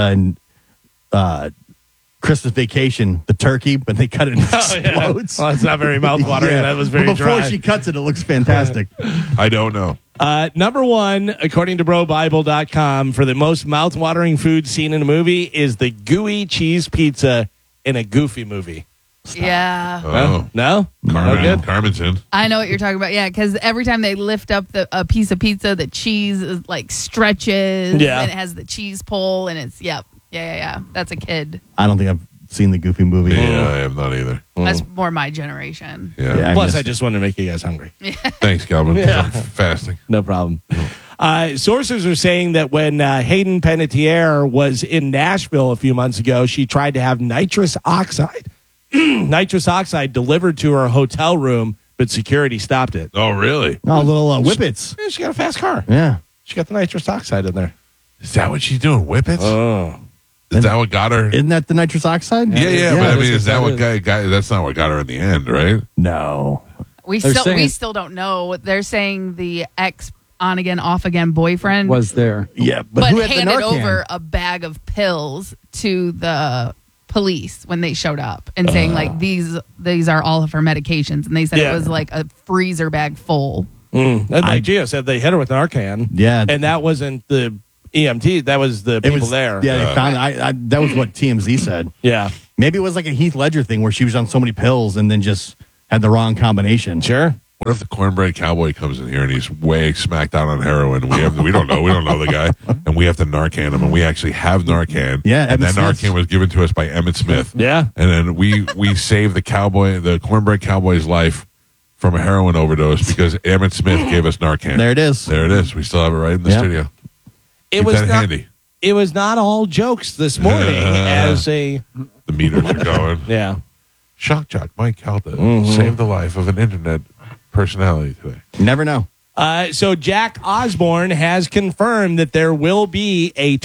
Christmas Vacation, the turkey, but they cut it and it explodes. Well, it's not very mouth-watering. Yeah. That was very But before dry. she cuts it, it looks fantastic. I don't know. Number 1, according to BroBible.com, for the most mouth-watering food seen in a movie is the gooey cheese pizza in a Goofy movie. Yeah. Oh, No? No good? Carmen's in. I know what you're talking about. Yeah, because every time they lift up a piece of pizza, the cheese is like stretches. Yeah. And it has the cheese pull, and it's, Yeah. That's a kid. I don't think I've seen the Goofy movie. Yeah, I have not either. That's more my generation. Yeah. Yeah. Plus, missed I it. just wanted to make you guys hungry. Thanks, Calvin. Yeah. I'm fasting. No problem. Sources are saying that when Hayden Panettiere was in Nashville a few months ago, she tried to have nitrous oxide delivered to her hotel room, but security stopped it. Oh, really? Oh, little whippets. Yeah, she got a fast car. Yeah. She got the nitrous oxide in there. Is that what she's doing? Whippets? Oh. Is that what got her? Isn't that the nitrous oxide? Yeah, but I that's mean, what is that that what is. got? That's not what got her in the end, right? No. We They're still saying- don't know. They're saying the ex on again, off again boyfriend Was there? Yeah, but who had the handed Narcan? over a bag of pills to the police when they showed up and saying like these are all of her medications, and they said it was like a freezer bag full. And like Gio said, they hit her with Narcan. Yeah. And that wasn't the EMT, that was the people there. Yeah, they found that was what TMZ said. Yeah. Maybe it was like a Heath Ledger thing where she was on so many pills and then just had the wrong combination. Sure. What if the cornbread cowboy comes in here and he's way smacked out on heroin? We don't know the guy, and we have to Narcan him, and we actually have Narcan. Yeah, and that Emmett Smith. Narcan was given to us by Emmett Smith. Yeah. And then we saved the cornbread cowboy's life from a heroin overdose because Emmett Smith gave us Narcan. There it is. There it is. We still have it right in the studio. It Keep was that not handy. It was not all jokes this morning as a The meters are going. yeah. Shock Jock Mike Calda saved the life of an internet personality today. You never know. So Jack Osborne has confirmed that there will be a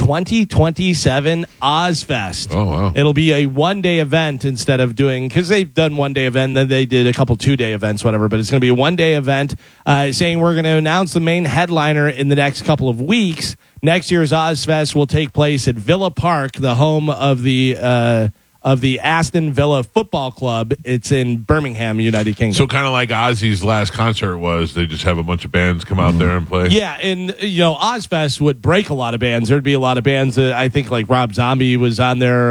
2027 Ozfest. Oh, wow. It'll be a one-day event instead of doing, because they've done one-day event, then they did a couple two-day events, whatever, but it's going to be a one-day event saying we're going to announce the main headliner in the next couple of weeks. Next year's Ozfest will take place at Villa Park, the home of the Aston Villa Football Club. It's in Birmingham, United Kingdom. So kind of like Ozzy's last concert was, they just have a bunch of bands come out there and play. Yeah, and Ozfest would break a lot of bands. There'd be a lot of bands that I think like Rob Zombie was on there.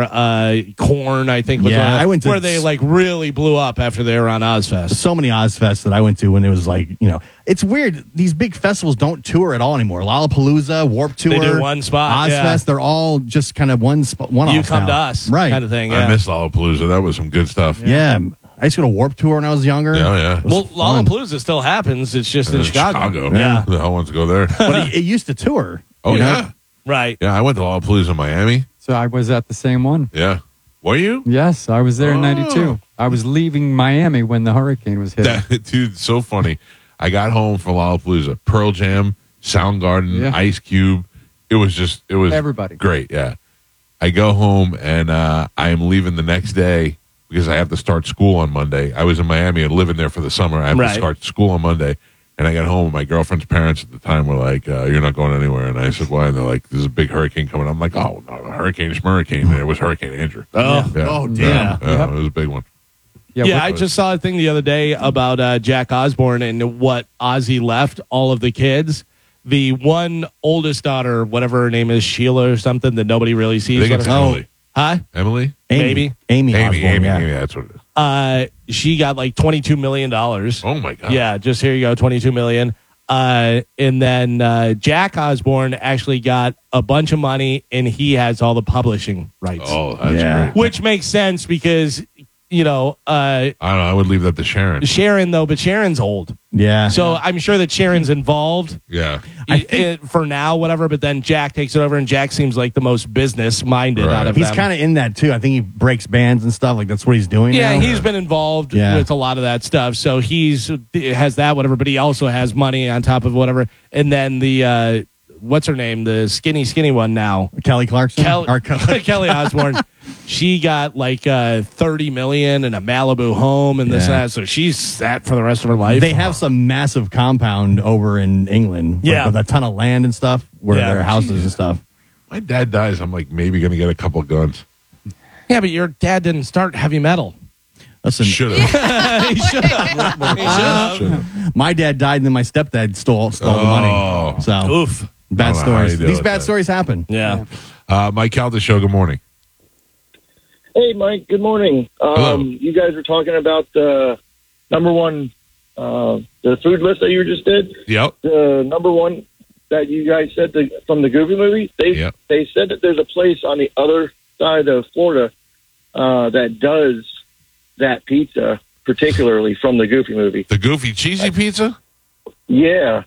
Korn, I think, was on I went to where they like really blew up after they were on Ozfest. so many Ozfests that I went to when it was like, it's weird. These big festivals don't tour at all anymore. Lollapalooza, Warped Tour, They do one spot, Ozfest, yeah. they're all just kind of one spot. You come to us, right? kind of thing. I Yeah. miss Lollapalooza. That was some good stuff. Yeah. I used to go to Warped Tour when I was younger. Yeah. Well, fun. Lollapalooza still happens. It's just in Chicago. Yeah. Who the hell wants to go there? But it used to tour. Oh, you know? yeah. Right. Yeah, I went to Lollapalooza in Miami. So I was at the same one. Yeah. Were you? Yes, I was there in Oh. '92. I was leaving Miami when the hurricane was hitting. Dude, so funny. I got home from Lollapalooza. Pearl Jam, Soundgarden, Yeah. Ice Cube. It was Everybody. great. Yeah. I go home and I am leaving the next day because I have to start school on Monday. I was in Miami and living there for the summer. I have to start school on Monday. And I got home and my girlfriend's parents at the time were like, you're not going anywhere. And I said, why? And they're like, there's a big hurricane coming. I'm like, oh, no, Hurricane Schmurricane. And it was Hurricane Andrew. Oh. Yeah. Oh, damn. Yeah, it was a big one. Yeah, I just saw a thing the other day about Jack Osborne and what Ozzy left all of the kids. The one oldest daughter, whatever her name is, Sheila or something, that nobody really sees. I think it's Whatever. Emily. Huh? Emily? Maybe. Amy Osborne, yeah. Amy, that's what it is. She got like $22 million. Oh, my God. Yeah, just here you go, $22 million. And then Jack Osborne actually got a bunch of money, and he has all the publishing rights. Oh, that's Yeah. great. Which makes sense because, I don't know. I would leave that to Sharon. Sharon, though, but Sharon's old. Yeah. So I'm sure that Sharon's involved. Yeah. For now, whatever, but then Jack takes it over, and Jack seems like the most business-minded Right. out of He's them. kind of in that too. I think he breaks bands and stuff. Like that's what he's doing. Yeah, now. he's been involved Yeah. with a lot of that stuff. So he has that, whatever, but he also has money on top of whatever. And then the, what's her name? The skinny one now. Kelly Clarkson. Kelly Osborne. She got like $30 million and a Malibu home and this and Yeah. that. So she's set for the rest of her life. They have some massive compound over in England. Yeah. with a ton of land and stuff where Yeah. their houses and stuff. My dad dies. I'm like maybe going to get a couple of guns. Yeah, but your dad didn't start heavy metal. Listen, Should have. He should have. my dad died and then my stepdad stole the Oh. money. So Oof. bad I don't know how stories. you deal These with bad that. stories happen. Yeah. Mike Calda Show, good morning. Hey, Mike. Good morning. Hello. You guys were talking about the number one, the food list that you just did. Yep. The number one that you guys said from the Goofy movie. Yep. They said that there's a place on the other side of Florida that does that pizza, particularly from the Goofy movie. The Goofy Cheesy Pizza? Yeah,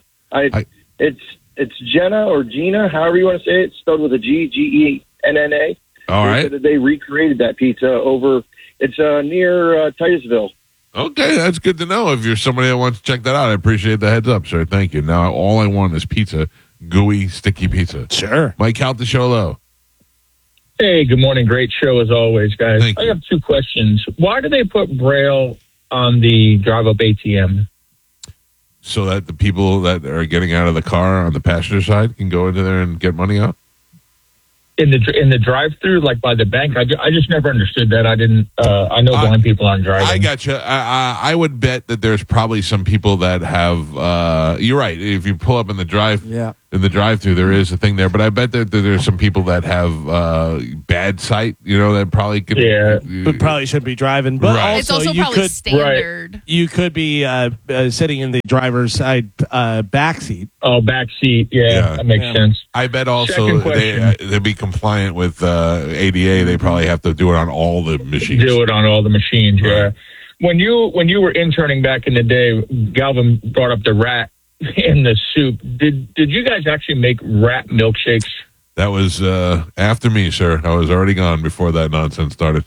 it's Jenna or Gina, however you want to say it. It's spelled with a G, Genna. All They right. said that they recreated that pizza over. It's near Titusville. Okay, that's good to know. If you're somebody that wants to check that out, I appreciate the heads up, sir. Thank you. Now, all I want is pizza, gooey, sticky pizza. Sure. Mike Calda Show, low. Hey, good morning. Great show as always, guys. Thank I you. have two questions. Why do they put Braille on the drive-up ATM? So that the people that are getting out of the car on the passenger side can go into there and get money out? in the drive-through, like by the bank. I just never understood that. I didn't. I know blind people aren't driving. I gotcha. I would bet that there's probably some people that have. You're right. If you pull up in the drive-through, there is a thing there. But I bet that there's some people that have bad sight. That probably could. Yeah. But probably shouldn't be driving. But Right. It's also you probably could standard. you could be sitting in the driver's side back seat. Oh, back seat. Yeah, that makes sense. I bet also Second question. they'd be compliant with ADA. They probably have to do it on all the machines. Do it on all the machines. Yeah. When you were interning back in the day, Galvin brought up the rat in the soup. Did you guys actually make rat milkshakes? That was after me, sir. I was already gone before that nonsense started.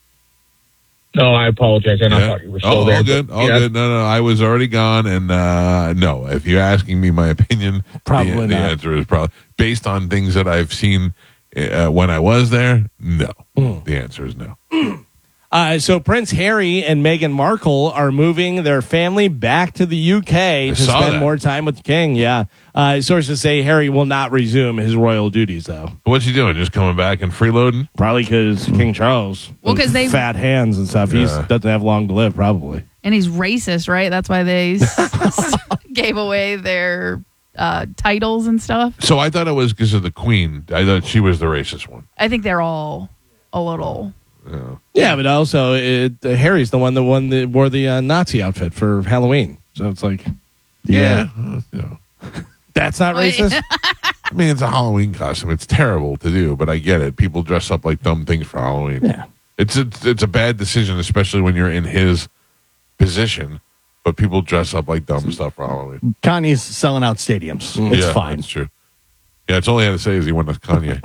No, I apologize. I thought you were still there. All good. All good. No, I was already gone. And no, if you're asking me my opinion, Probably the not. answer is probably based on things that I've seen when I was there. No, the answer is no. So Prince Harry and Meghan Markle are moving their family back to the UK to saw spend that. more time with the king. Yeah. Sources say Harry will not resume his royal duties, though. What's he doing? Just coming back and freeloading? Probably because King Charles. Well, 'cause with they- fat hands and stuff. He doesn't have long to live, probably. And he's racist, right? That's why they gave away their titles and stuff. So I thought it was because of the Queen. I thought she was the racist one. I think they're all a little. Yeah, but also Harry's the one that wore the Nazi outfit for Halloween. So it's like, Yeah. that's not racist. I mean, it's a Halloween costume. It's terrible to do, but I get it. People dress up like dumb things for Halloween. Yeah. It's a bad decision, especially when you're in his position. But people dress up like dumb stuff for Halloween. Kanye's selling out stadiums. It's Yeah, fine. That's true. Yeah, it's all he had to say is he went with Kanye.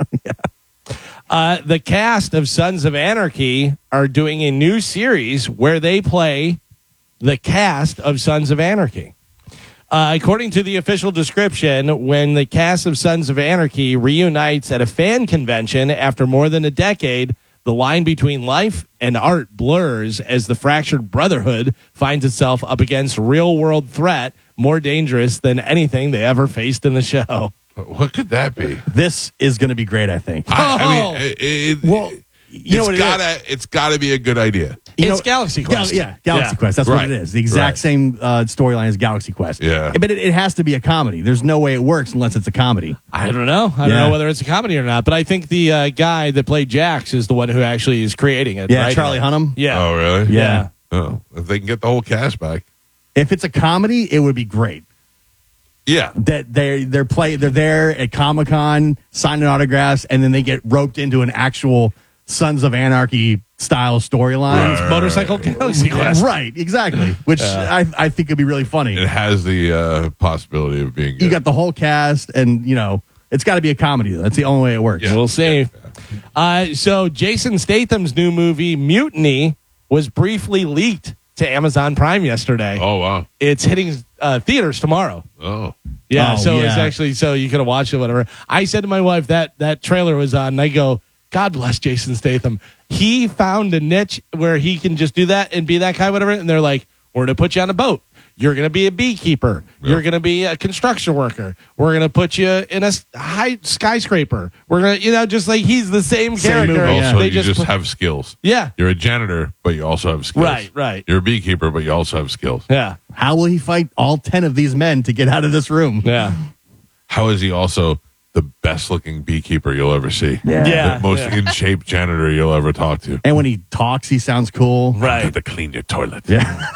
The cast of Sons of Anarchy are doing a new series where they play the cast of Sons of Anarchy. According to the official description, when the cast of Sons of Anarchy reunites at a fan convention after more than a decade, the line between life and art blurs as the fractured brotherhood finds itself up against real-world threat more dangerous than anything they ever faced in the show. What could that be? This is going to be great, I think. I mean, Well, you know what it is? it's gotta be a good idea. It's Galaxy Quest. Galaxy Quest. That's what Right. it is. The exact Right. same storyline as Galaxy Quest. Yeah. But it has to be a comedy. There's no way it works unless it's a comedy. I don't know. I don't know whether it's a comedy or not, but I think the guy that played Jax is the one who actually is creating it. Yeah, right? Charlie Hunnam. Yeah. Oh, really? Yeah. Oh, if they can get the whole cast back. If it's a comedy, it would be great. Yeah. That they're there at Comic-Con signing autographs, and then they get roped into an actual Sons of Anarchy style storyline. Right. Motorcycle Galaxy Quest. Right, exactly. Which I think could be really funny. It has the possibility of being good. You got the whole cast, and it's got to be a comedy. Though. That's the only way it works. We'll see. So Jason Statham's new movie, Mutiny, was briefly leaked to Amazon Prime yesterday. Oh, wow. It's hitting theaters tomorrow. Oh. Yeah, Oh, so yeah. it's actually so you could have watched it, whatever. I said to my wife that trailer was on, and I go, God bless Jason Statham. He found a niche where he can just do that and be that guy, whatever. And they're like, we're going to put you on a boat. You're going to be a beekeeper. You're going to be a construction worker. We're going to put you in a high skyscraper. We're going to, just like he's the same character. movie, yeah. Also, They you just have skills. yeah. You're a janitor, but you also have skills. Right. You're a beekeeper, but you also have skills. Yeah. How will he fight all 10 of these men to get out of this room? Yeah. How is he also the best looking beekeeper you'll ever see? Yeah. The most in shape janitor you'll ever talk to. And when he talks, he sounds cool. Right. To clean your toilet. Yeah.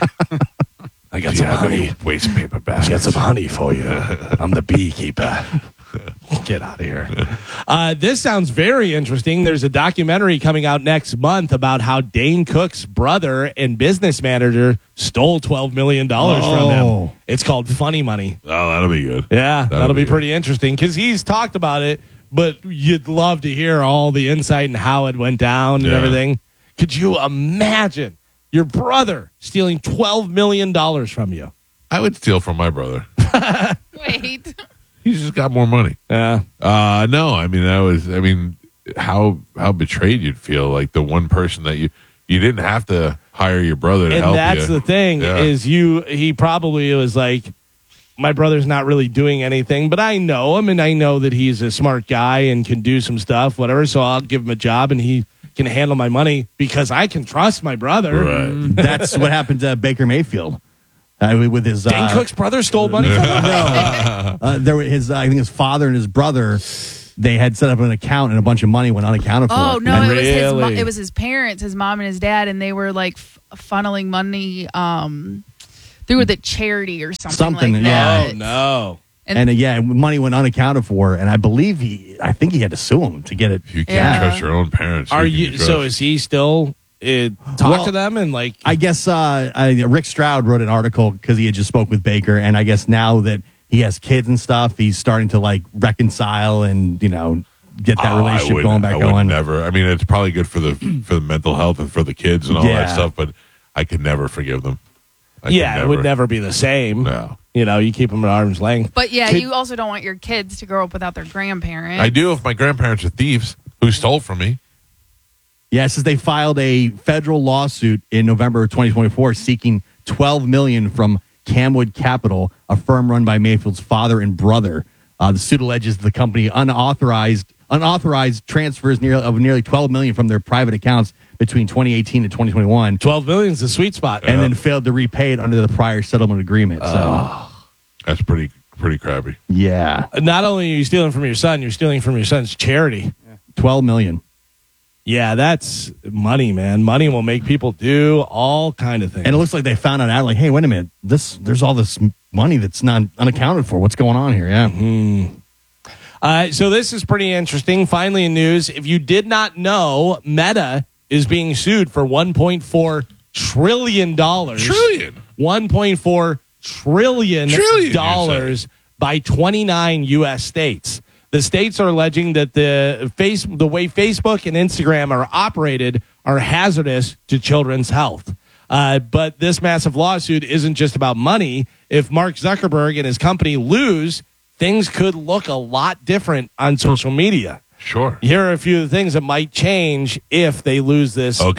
I got some honey. Waste paper basket. Get some honey for you. I'm the beekeeper. Get out of here. This sounds very interesting. There's a documentary coming out next month about how Dane Cook's brother and business manager stole $12 million from him. It's called Funny Money. Oh, that'll be good. Yeah, that'll be good. pretty interesting because he's talked about it, but you'd love to hear all the insight and how it went down and Yeah. everything. Could you imagine your brother stealing $12 million from you? I would steal from my brother. Wait. He's just got more money. Yeah. No, I mean, how betrayed you'd feel, like the one person that you didn't have to hire your brother to And help you. that's the thing Yeah. is he probably was like, my brother's not really doing anything, but I know him and I know that he's a smart guy and can do some stuff, whatever. So I'll give him a job and he can handle my money because I can trust my brother. Right. That's what happened to Baker Mayfield with his Dane Cook's brother stole money from him? there were I think his father and his brother. They had set up an account and a bunch of money went unaccounted for. Oh no, And it was his parents, his mom and his dad, and they were like funneling money through the charity or something like that. Oh no. And money went unaccounted for, and I believe I think he had to sue him to get it. You can't trust your own parents. Are you? So is he still talk to them and like? I guess Rick Stroud wrote an article because he had just spoke with Baker, and I guess now that he has kids and stuff, he's starting to like reconcile and get that relationship going back going. Never. I mean, it's probably good for the mental health and for the kids and all that stuff, but I could never forgive them. It would never be the same. No. You keep them at arm's length. But you also don't want your kids to grow up without their grandparents. I do if my grandparents are thieves who stole from me. Yeah, it says they filed a federal lawsuit in November of 2024 seeking $12 million from Camwood Capital, a firm run by Mayfield's father and brother. The suit alleges the company unauthorized transfers nearly $12 million from their private accounts between 2018 and 2021. $12 million is the sweet spot, and then failed to repay it under the prior settlement agreement. So that's pretty crappy. Yeah. Not only are you stealing from your son, you're stealing from your son's charity. $12 million. Yeah, that's money, man. Money will make people do all kind of things. And it looks like they found out, like, hey, wait a minute. There's all this money that's not unaccounted for. What's going on here? Yeah. Mm-hmm. So this is pretty interesting. Finally in news, if you did not know, Meta is being sued for $1.4 trillion. $1.4 trillion by 29 U.S. states. The states are alleging that the way Facebook and Instagram are operated are hazardous to children's health. But this massive lawsuit isn't just about money. If Mark Zuckerberg and his company lose, things could look a lot different on social media. Sure. Here are a few of the things that might change if they lose this court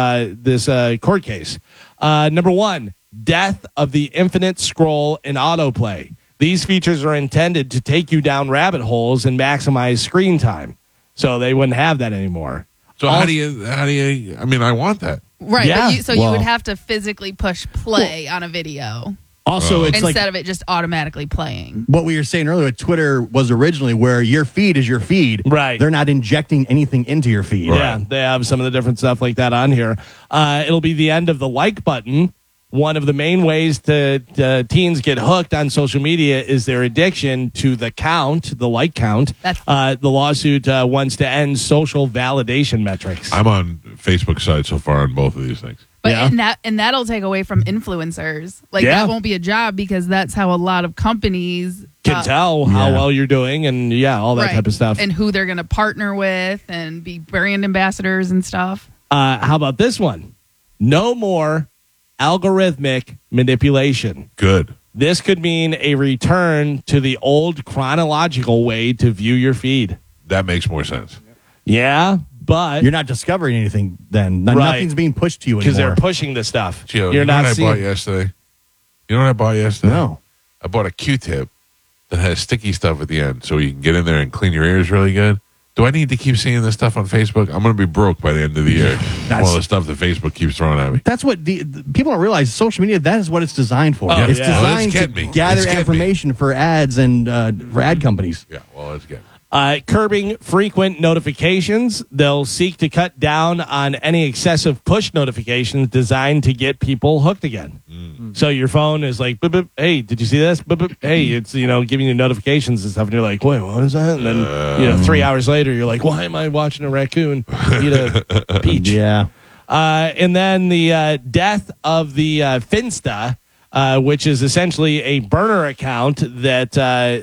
case. Number one, death of the infinite scroll and autoplay. These features are intended to take you down rabbit holes and maximize screen time. So they wouldn't have that anymore. So how do you, I mean, I want that. Right. Yeah. But you would have to physically push play on a video. Also, it's instead of it just automatically playing. What we were saying earlier, Twitter was originally where your feed is your feed. Right. They're not injecting anything into your feed. Right. Yeah, they have some of the different stuff like that on here. It'll be the end of the like button. One of the main ways to teens get hooked on social media is their addiction to the like count. The lawsuit wants to end social validation metrics. I'm on Facebook side so far on both of these things. But and that'll take away from influencers. That won't be a job because that's how a lot of companies can tell how well you're doing and all that type of stuff. And who they're going to partner with and be brand ambassadors and stuff. How about this one? No more algorithmic manipulation. Good. This could mean a return to the old chronological way to view your feed. That makes more sense. Yeah, but you're not discovering anything then. Nothing's being pushed to you anymore. Because they're pushing the stuff. Gio, you're not what I bought yesterday? You know what I bought yesterday? No. I bought a Q-tip that has sticky stuff at the end so you can get in there and clean your ears really good. Do I need to keep seeing this stuff on Facebook? I'm going to be broke by the end of the year. All the stuff that Facebook keeps throwing at me. That's what the people don't realize. Social media, that is what it's designed for. It's designed to gather information for ads and for ad companies. Yeah, well, let's get it. Curbing frequent notifications. They'll seek to cut down on any excessive push notifications designed to get people hooked again. So your phone is like, boop, boop, hey, did you see this? Boop, boop, hey, it's, giving you notifications and stuff. And you're like, wait, what is that? And then, 3 hours later, you're like, why am I watching a raccoon eat a peach? Yeah. And then the death of the Finsta, which is essentially a burner account that's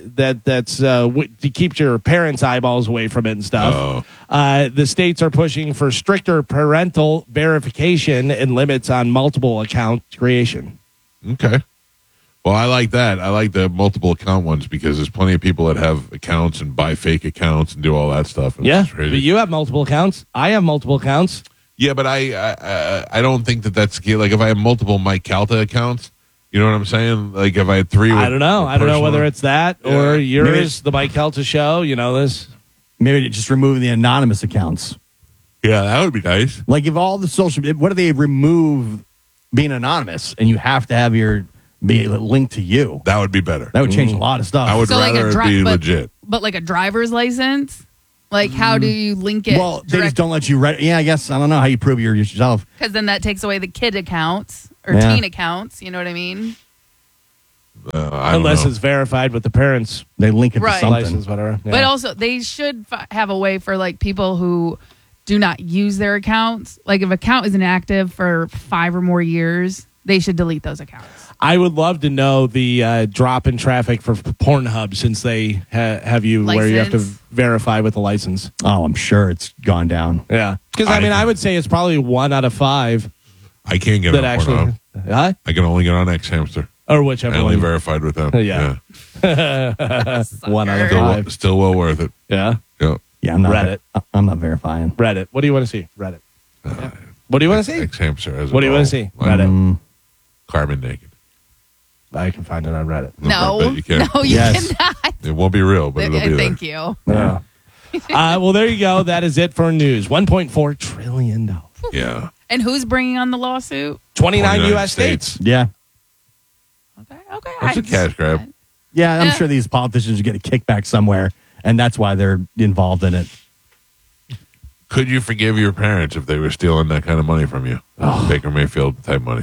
to keep your parents' eyeballs away from it and stuff. The states are pushing for stricter parental verification and limits on multiple account creation. Okay. Well, I like that. I like the multiple account ones because there's plenty of people that have accounts and buy fake accounts and do all that stuff. Yeah, but you have multiple accounts. I have multiple accounts. Yeah, but I don't think that's like if I have multiple Mike Calta accounts, You know what I'm saying? Like if I had 3 with I don't know. a I don't know personal- whether it's that or Yeah. yours, the Mike Kelta show. You know this. Maybe just remove the anonymous accounts. Yeah, that would be nice. Like if all the social, what if they remove being anonymous and you have to have your be linked to you? That would be better. That would change a lot of stuff. I would So like rather a it dri- be but- legit. But like a driver's license, like how do you link it? Well, they just don't let you. Yeah, I guess I don't know how you prove you're yourself. because then that takes away the kid accounts or Yeah. teen accounts. You know what I mean? I don't Unless know. it's verified with the parents' They link it Right. to something. license, whatever. Yeah. But also, they should have a way for like people who do not use their accounts. Like if an account isn't active for 5 or more years, they should delete those accounts. I would love to know the drop in traffic for Pornhub since they have you where you have to License. verify with a license. Oh, I'm sure it's gone down. Yeah, because I would say it's probably 1 out of 5 I can't get that on actually, Pornhub. huh? I can only get on X Hamster. Or whichever I only one. verified with them. Yeah. 1 out of Sucker. 5. Still well worth it. Yeah, Yeah. Yeah, I'm not. Reddit. I'm not verifying. Reddit. What do you want to see? Reddit. What do you want to see? X Hamster. As What do you want to see? Reddit. Carbon naked. I can find it on Reddit. I No, bet you can. no, you Yes. cannot. It won't be real, but it'll be there. Thank you. Yeah. Well, there you go. That is it for news. $1.4 trillion. Yeah. And who's bringing on the lawsuit? 29 U.S. states. Yeah, Okay, That's a cash grab. yeah. I'm Yeah. sure these politicians get a kickback somewhere, and that's why they're involved in it. Could you forgive your parents if they were stealing that kind of money from you? Baker Mayfield type money.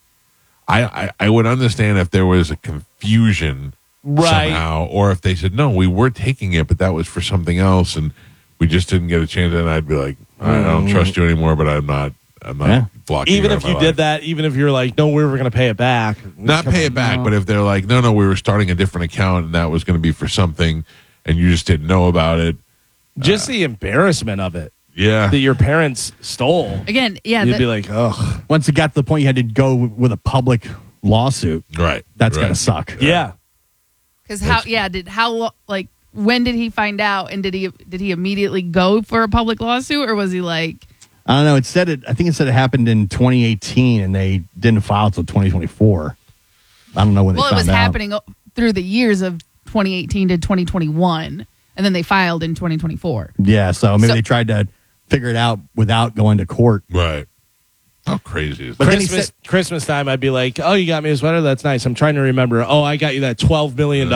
I would understand if there was a confusion Right. somehow, or if they said, no, we were taking it, but that was for something else, and we just didn't get a chance. And I'd be like, I don't trust you anymore, but I'm not Yeah. blocking Even you if out of you my did life. that, even if you're like, no, we were going to pay it back. Not pay it back, but if they're like, no, we were starting a different account, and that was going to be for something, and you just didn't know about it. Just the embarrassment of it Yeah. that your parents stole. Again, yeah. You'd be like, ugh. Once it got to the point you had to go with a public lawsuit, Right. that's right. gotta suck. Yeah. Because when did he find out, and did he immediately go for a public lawsuit, or was he like, I don't know. I think it said it happened in 2018, and they didn't file until 2024. I don't know when they well, it found was out. happening through the years of 2018 to 2021, and then they filed in 2024. Yeah, so maybe So- they tried to figure it out without going to court. Right. How crazy is But that? then he Christmas time, I'd be like, oh, you got me a sweater? That's nice. I'm trying to remember. Oh, I got you that $12 million.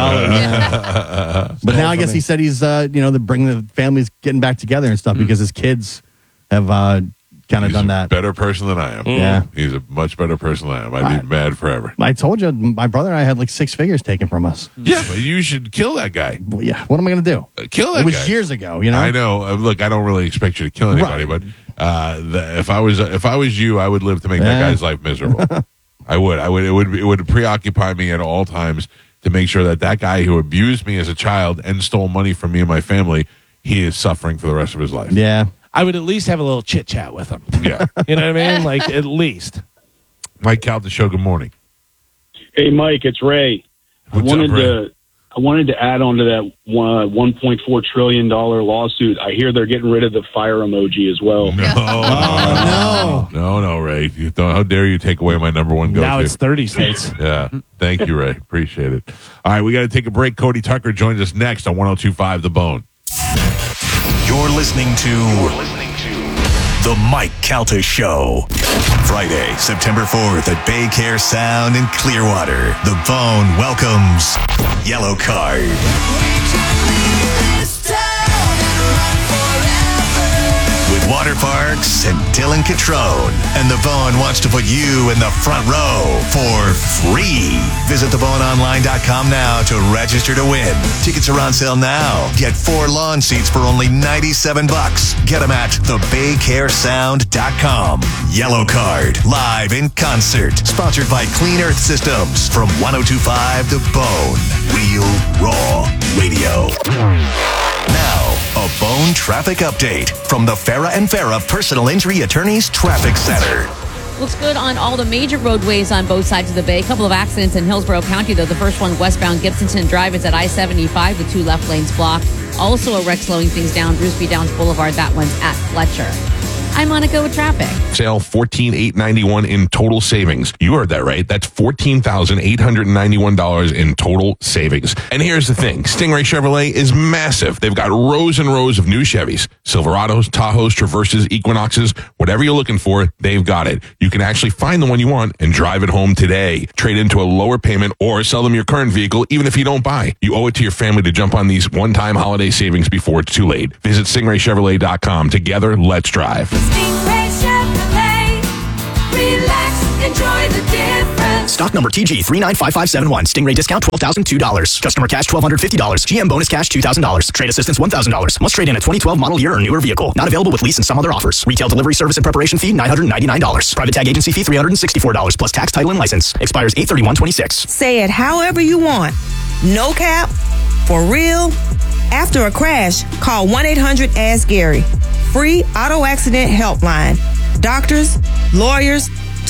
But now I guess he said he's, they're bringing the families getting back together and stuff because his kids have kind of He's done a that. better person than I am. Yeah. He's a much better person than I am. I'd be mad forever. I told you, my brother and I had like 6 figures taken from us. Yeah, but you should kill that guy. Well, yeah, what am I going to do? Kill that It was guy. years ago, you know? I know. Look, I don't really expect you to kill anybody, Right. but if I was you, I would live to make that Yeah. guy's life miserable. I would. It would preoccupy me at all times to make sure that guy who abused me as a child and stole money from me and my family, he is suffering for the rest of his life. Yeah. I would at least have a little chit chat with him. Yeah. You know what I mean? Like, at least. Mike Calta Show. Good morning. Hey, Mike, it's Ray. What's I wanted up, Ray? I wanted to add on to that $1.4 trillion lawsuit. I hear they're getting rid of the fire emoji as well. No, Ray. How dare you take away my number one go-to? Now it's 30 states. Yeah. Thank you, Ray. Appreciate it. All right, we got to take a break. Cody Tucker joins us next on 102.5 The Bone. You're listening to The Mike Calta Show. Friday, September 4th at Baycare Sound in Clearwater. The Bone welcomes Yellow Card. With Water Parks and Dylan Catrone. And The Bone wants to put you in the front row for free. Visit theboneonline.com now to register to win. Tickets are on sale now. Get 4 lawn seats for only $97. Get them at thebaycaresound.com. Yellow Card, live in concert. Sponsored by Clean Earth Systems from 102.5 The Bone. Real Raw Radio. Now, a Bone traffic update from the Farah and Farah Personal Injury Attorneys Traffic Center. Looks good on all the major roadways on both sides of the bay. A couple of accidents in Hillsborough County, though. The first one westbound Gibsonton Drive is at I-75 with 2 left lanes blocked. Also a wreck slowing things down, Bruce B. Downs Boulevard. That one's at Fletcher. I'm on a go with traffic. Sale $14,891 in total savings. You heard that right. That's $14,891 in total savings. And here's the thing. Stingray Chevrolet is massive. They've got rows and rows of new Chevys, Silverados, Tahoes, Traverses, Equinoxes, whatever you're looking for, they've got it. You can actually find the one you want and drive it home today. Trade into a lower payment or sell them your current vehicle even if you don't buy. You owe it to your family to jump on these one-time holiday savings before it's too late. Visit StingrayChevrolet.com. Together, let's drive. Stingray Chevrolet. Relax, enjoy the difference. Stock number TG 395571. Stingray discount $12,002. Customer cash $1,250. GM bonus cash $2,000. Trade assistance $1,000. Must trade in a 2012 model year or newer vehicle. Not available with lease and some other offers. Retail delivery service and preparation fee $999. Private tag agency fee $364 plus tax, title, and license. Expires 8/31/26. Say it however you want. No cap. For real. After a crash, call 1-800-ASK-GARY. Free auto accident helpline. Doctors, lawyers,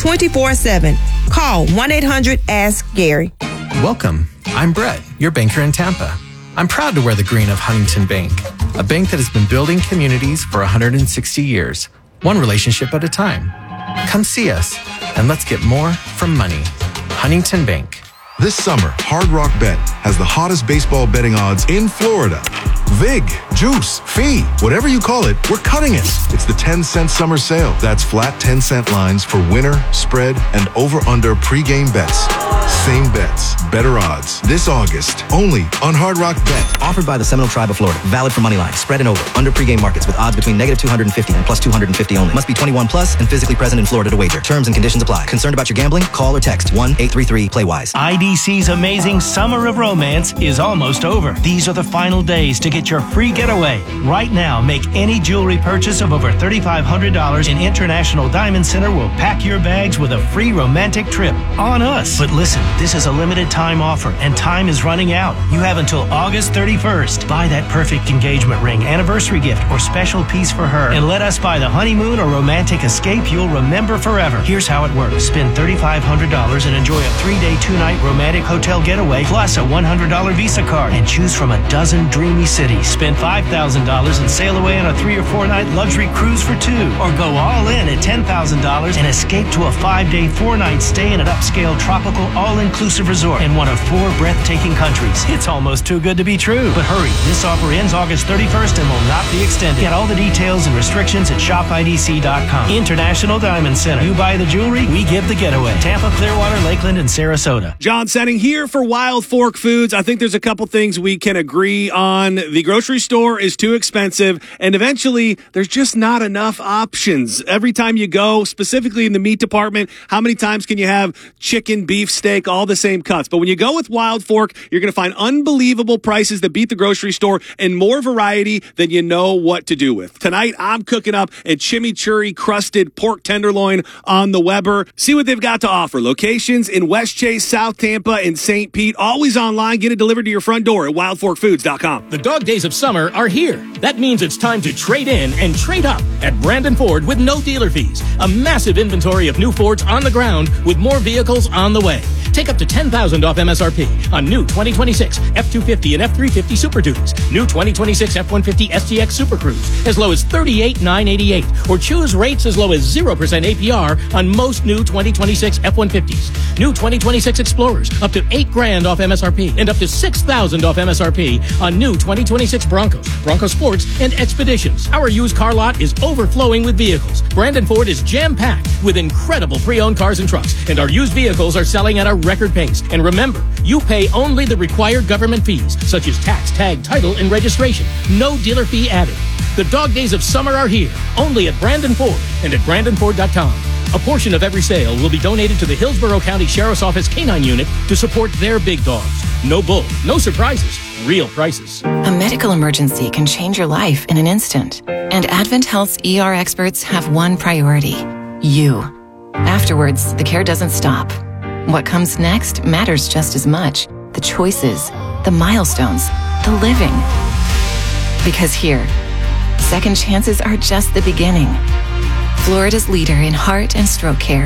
24/7. Call 1-800-ASK-GARY. Welcome. I'm Brett, your banker in Tampa. I'm proud to wear the green of Huntington Bank, a bank that has been building communities for 160 years, one relationship at a time. Come see us, and let's get more from money. Huntington Bank. This summer, Hard Rock Bet has the hottest baseball betting odds in Florida. Vig, juice, fee, whatever you call it, we're cutting it. It's the 10-cent summer sale. That's flat 10-cent lines for winner, spread, and over-under pregame bets. Same bets, better odds. This August, only on Hard Rock Bet. Offered by the Seminole Tribe of Florida. Valid for moneyline, spread, and over. Under pregame markets with odds between -250 and +250 only. Must be 21 plus and physically present in Florida to wager. Terms and conditions apply. Concerned about your gambling? Call or text 1-833-PLAY-WISE. IDC's amazing Summer of Romance is almost over. These are the final days to get your free getaway. Right now, make any jewelry purchase of over $3,500 in International Diamond Center will pack your bags with a free romantic trip on us. But listen, this is a limited time offer and time is running out. You have until August 31st. Buy that perfect engagement ring, anniversary gift, or special piece for her and let us buy the honeymoon or romantic escape you'll remember forever. Here's how it works. Spend $3,500 and enjoy a 3-day, 2-night romantic hotel getaway plus a $100 Visa card and choose from a dozen dreamy cities. Spend $5,000 and sail away on a 3 or 4 night luxury cruise for 2. Or go all in at $10,000 and escape to a 5-day, 4-night stay in an upscale tropical all-inclusive resort in one of 4 breathtaking countries. It's almost too good to be true. But hurry, this offer ends August 31st and will not be extended. Get all the details and restrictions at shopidc.com. International Diamond Center. You buy the jewelry, we give the getaway. Tampa, Clearwater, Lakeland, and Sarasota. John Senning here for Wild Fork Foods. I think there's a couple things we can agree on. The grocery store is too expensive, and eventually there's just not enough options. Every time you go, specifically in the meat department, how many times can you have chicken, beef, steak, all the same cuts? But when you go with Wild Fork, you're going to find unbelievable prices that beat the grocery store and more variety than you know what to do with. Tonight, I'm cooking up a chimichurri crusted pork tenderloin on the Weber. See what they've got to offer. Locations in West Chase, South Tampa, and St. Pete. Always online. Get it delivered to your front door at wildforkfoods.com. The dog days of summer are here. That means it's time to trade in and trade up at Brandon Ford with no dealer fees. A massive inventory of new Fords on the ground with more vehicles on the way. Take up to $10,000 off MSRP on new 2026 F-250 and F-350 Super Duties. New 2026 F-150 STX Super Cruise as low as $38,988. Or choose rates as low as 0% APR on most new 2026 F-150s. New 2026 Explorers up to $8,000 off MSRP and up to $6,000 off MSRP on new 2026 Broncos, Bronco Sports, and Expeditions. Our used car lot is overflowing with vehicles. Brandon Ford is jam-packed with incredible pre-owned cars and trucks, and our used vehicles are selling at a record pace. And remember, you pay only the required government fees, such as tax, tag, title, and registration. No dealer fee added. The dog days of summer are here, only at Brandon Ford and at BrandonFord.com. A portion of every sale will be donated to the Hillsborough County Sheriff's Office Canine Unit to support their big dogs. No bull, no surprises, real prices. A medical emergency can change your life in an instant. And Advent Health's ER experts have one priority: you. Afterwards, the care doesn't stop. What comes next matters just as much. The choices, the milestones, the living. Because here, second chances are just the beginning. Florida's leader in heart and stroke care.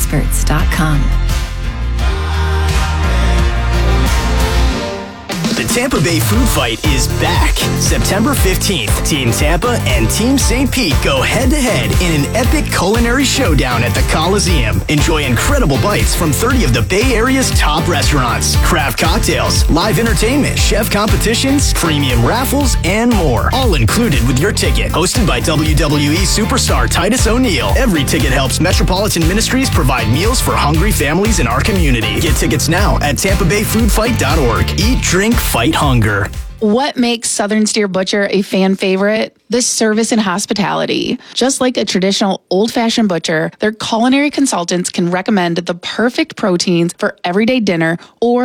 TheERexperts.com. The Tampa Bay Food Fight is back. September 15th, Team Tampa and Team St. Pete go head-to-head in an epic culinary showdown at the Coliseum. Enjoy incredible bites from 30 of the Bay Area's top restaurants, craft cocktails, live entertainment, chef competitions, premium raffles, and more. All included with your ticket. Hosted by WWE superstar Titus O'Neil. Every ticket helps Metropolitan Ministries provide meals for hungry families in our community. Get tickets now at TampaBayFoodFight.org. Eat, drink, fight hunger. What makes Southern Steer Butcher a fan favorite? The service and hospitality. Just like a traditional old-fashioned butcher, their culinary consultants can recommend the perfect proteins for everyday dinner or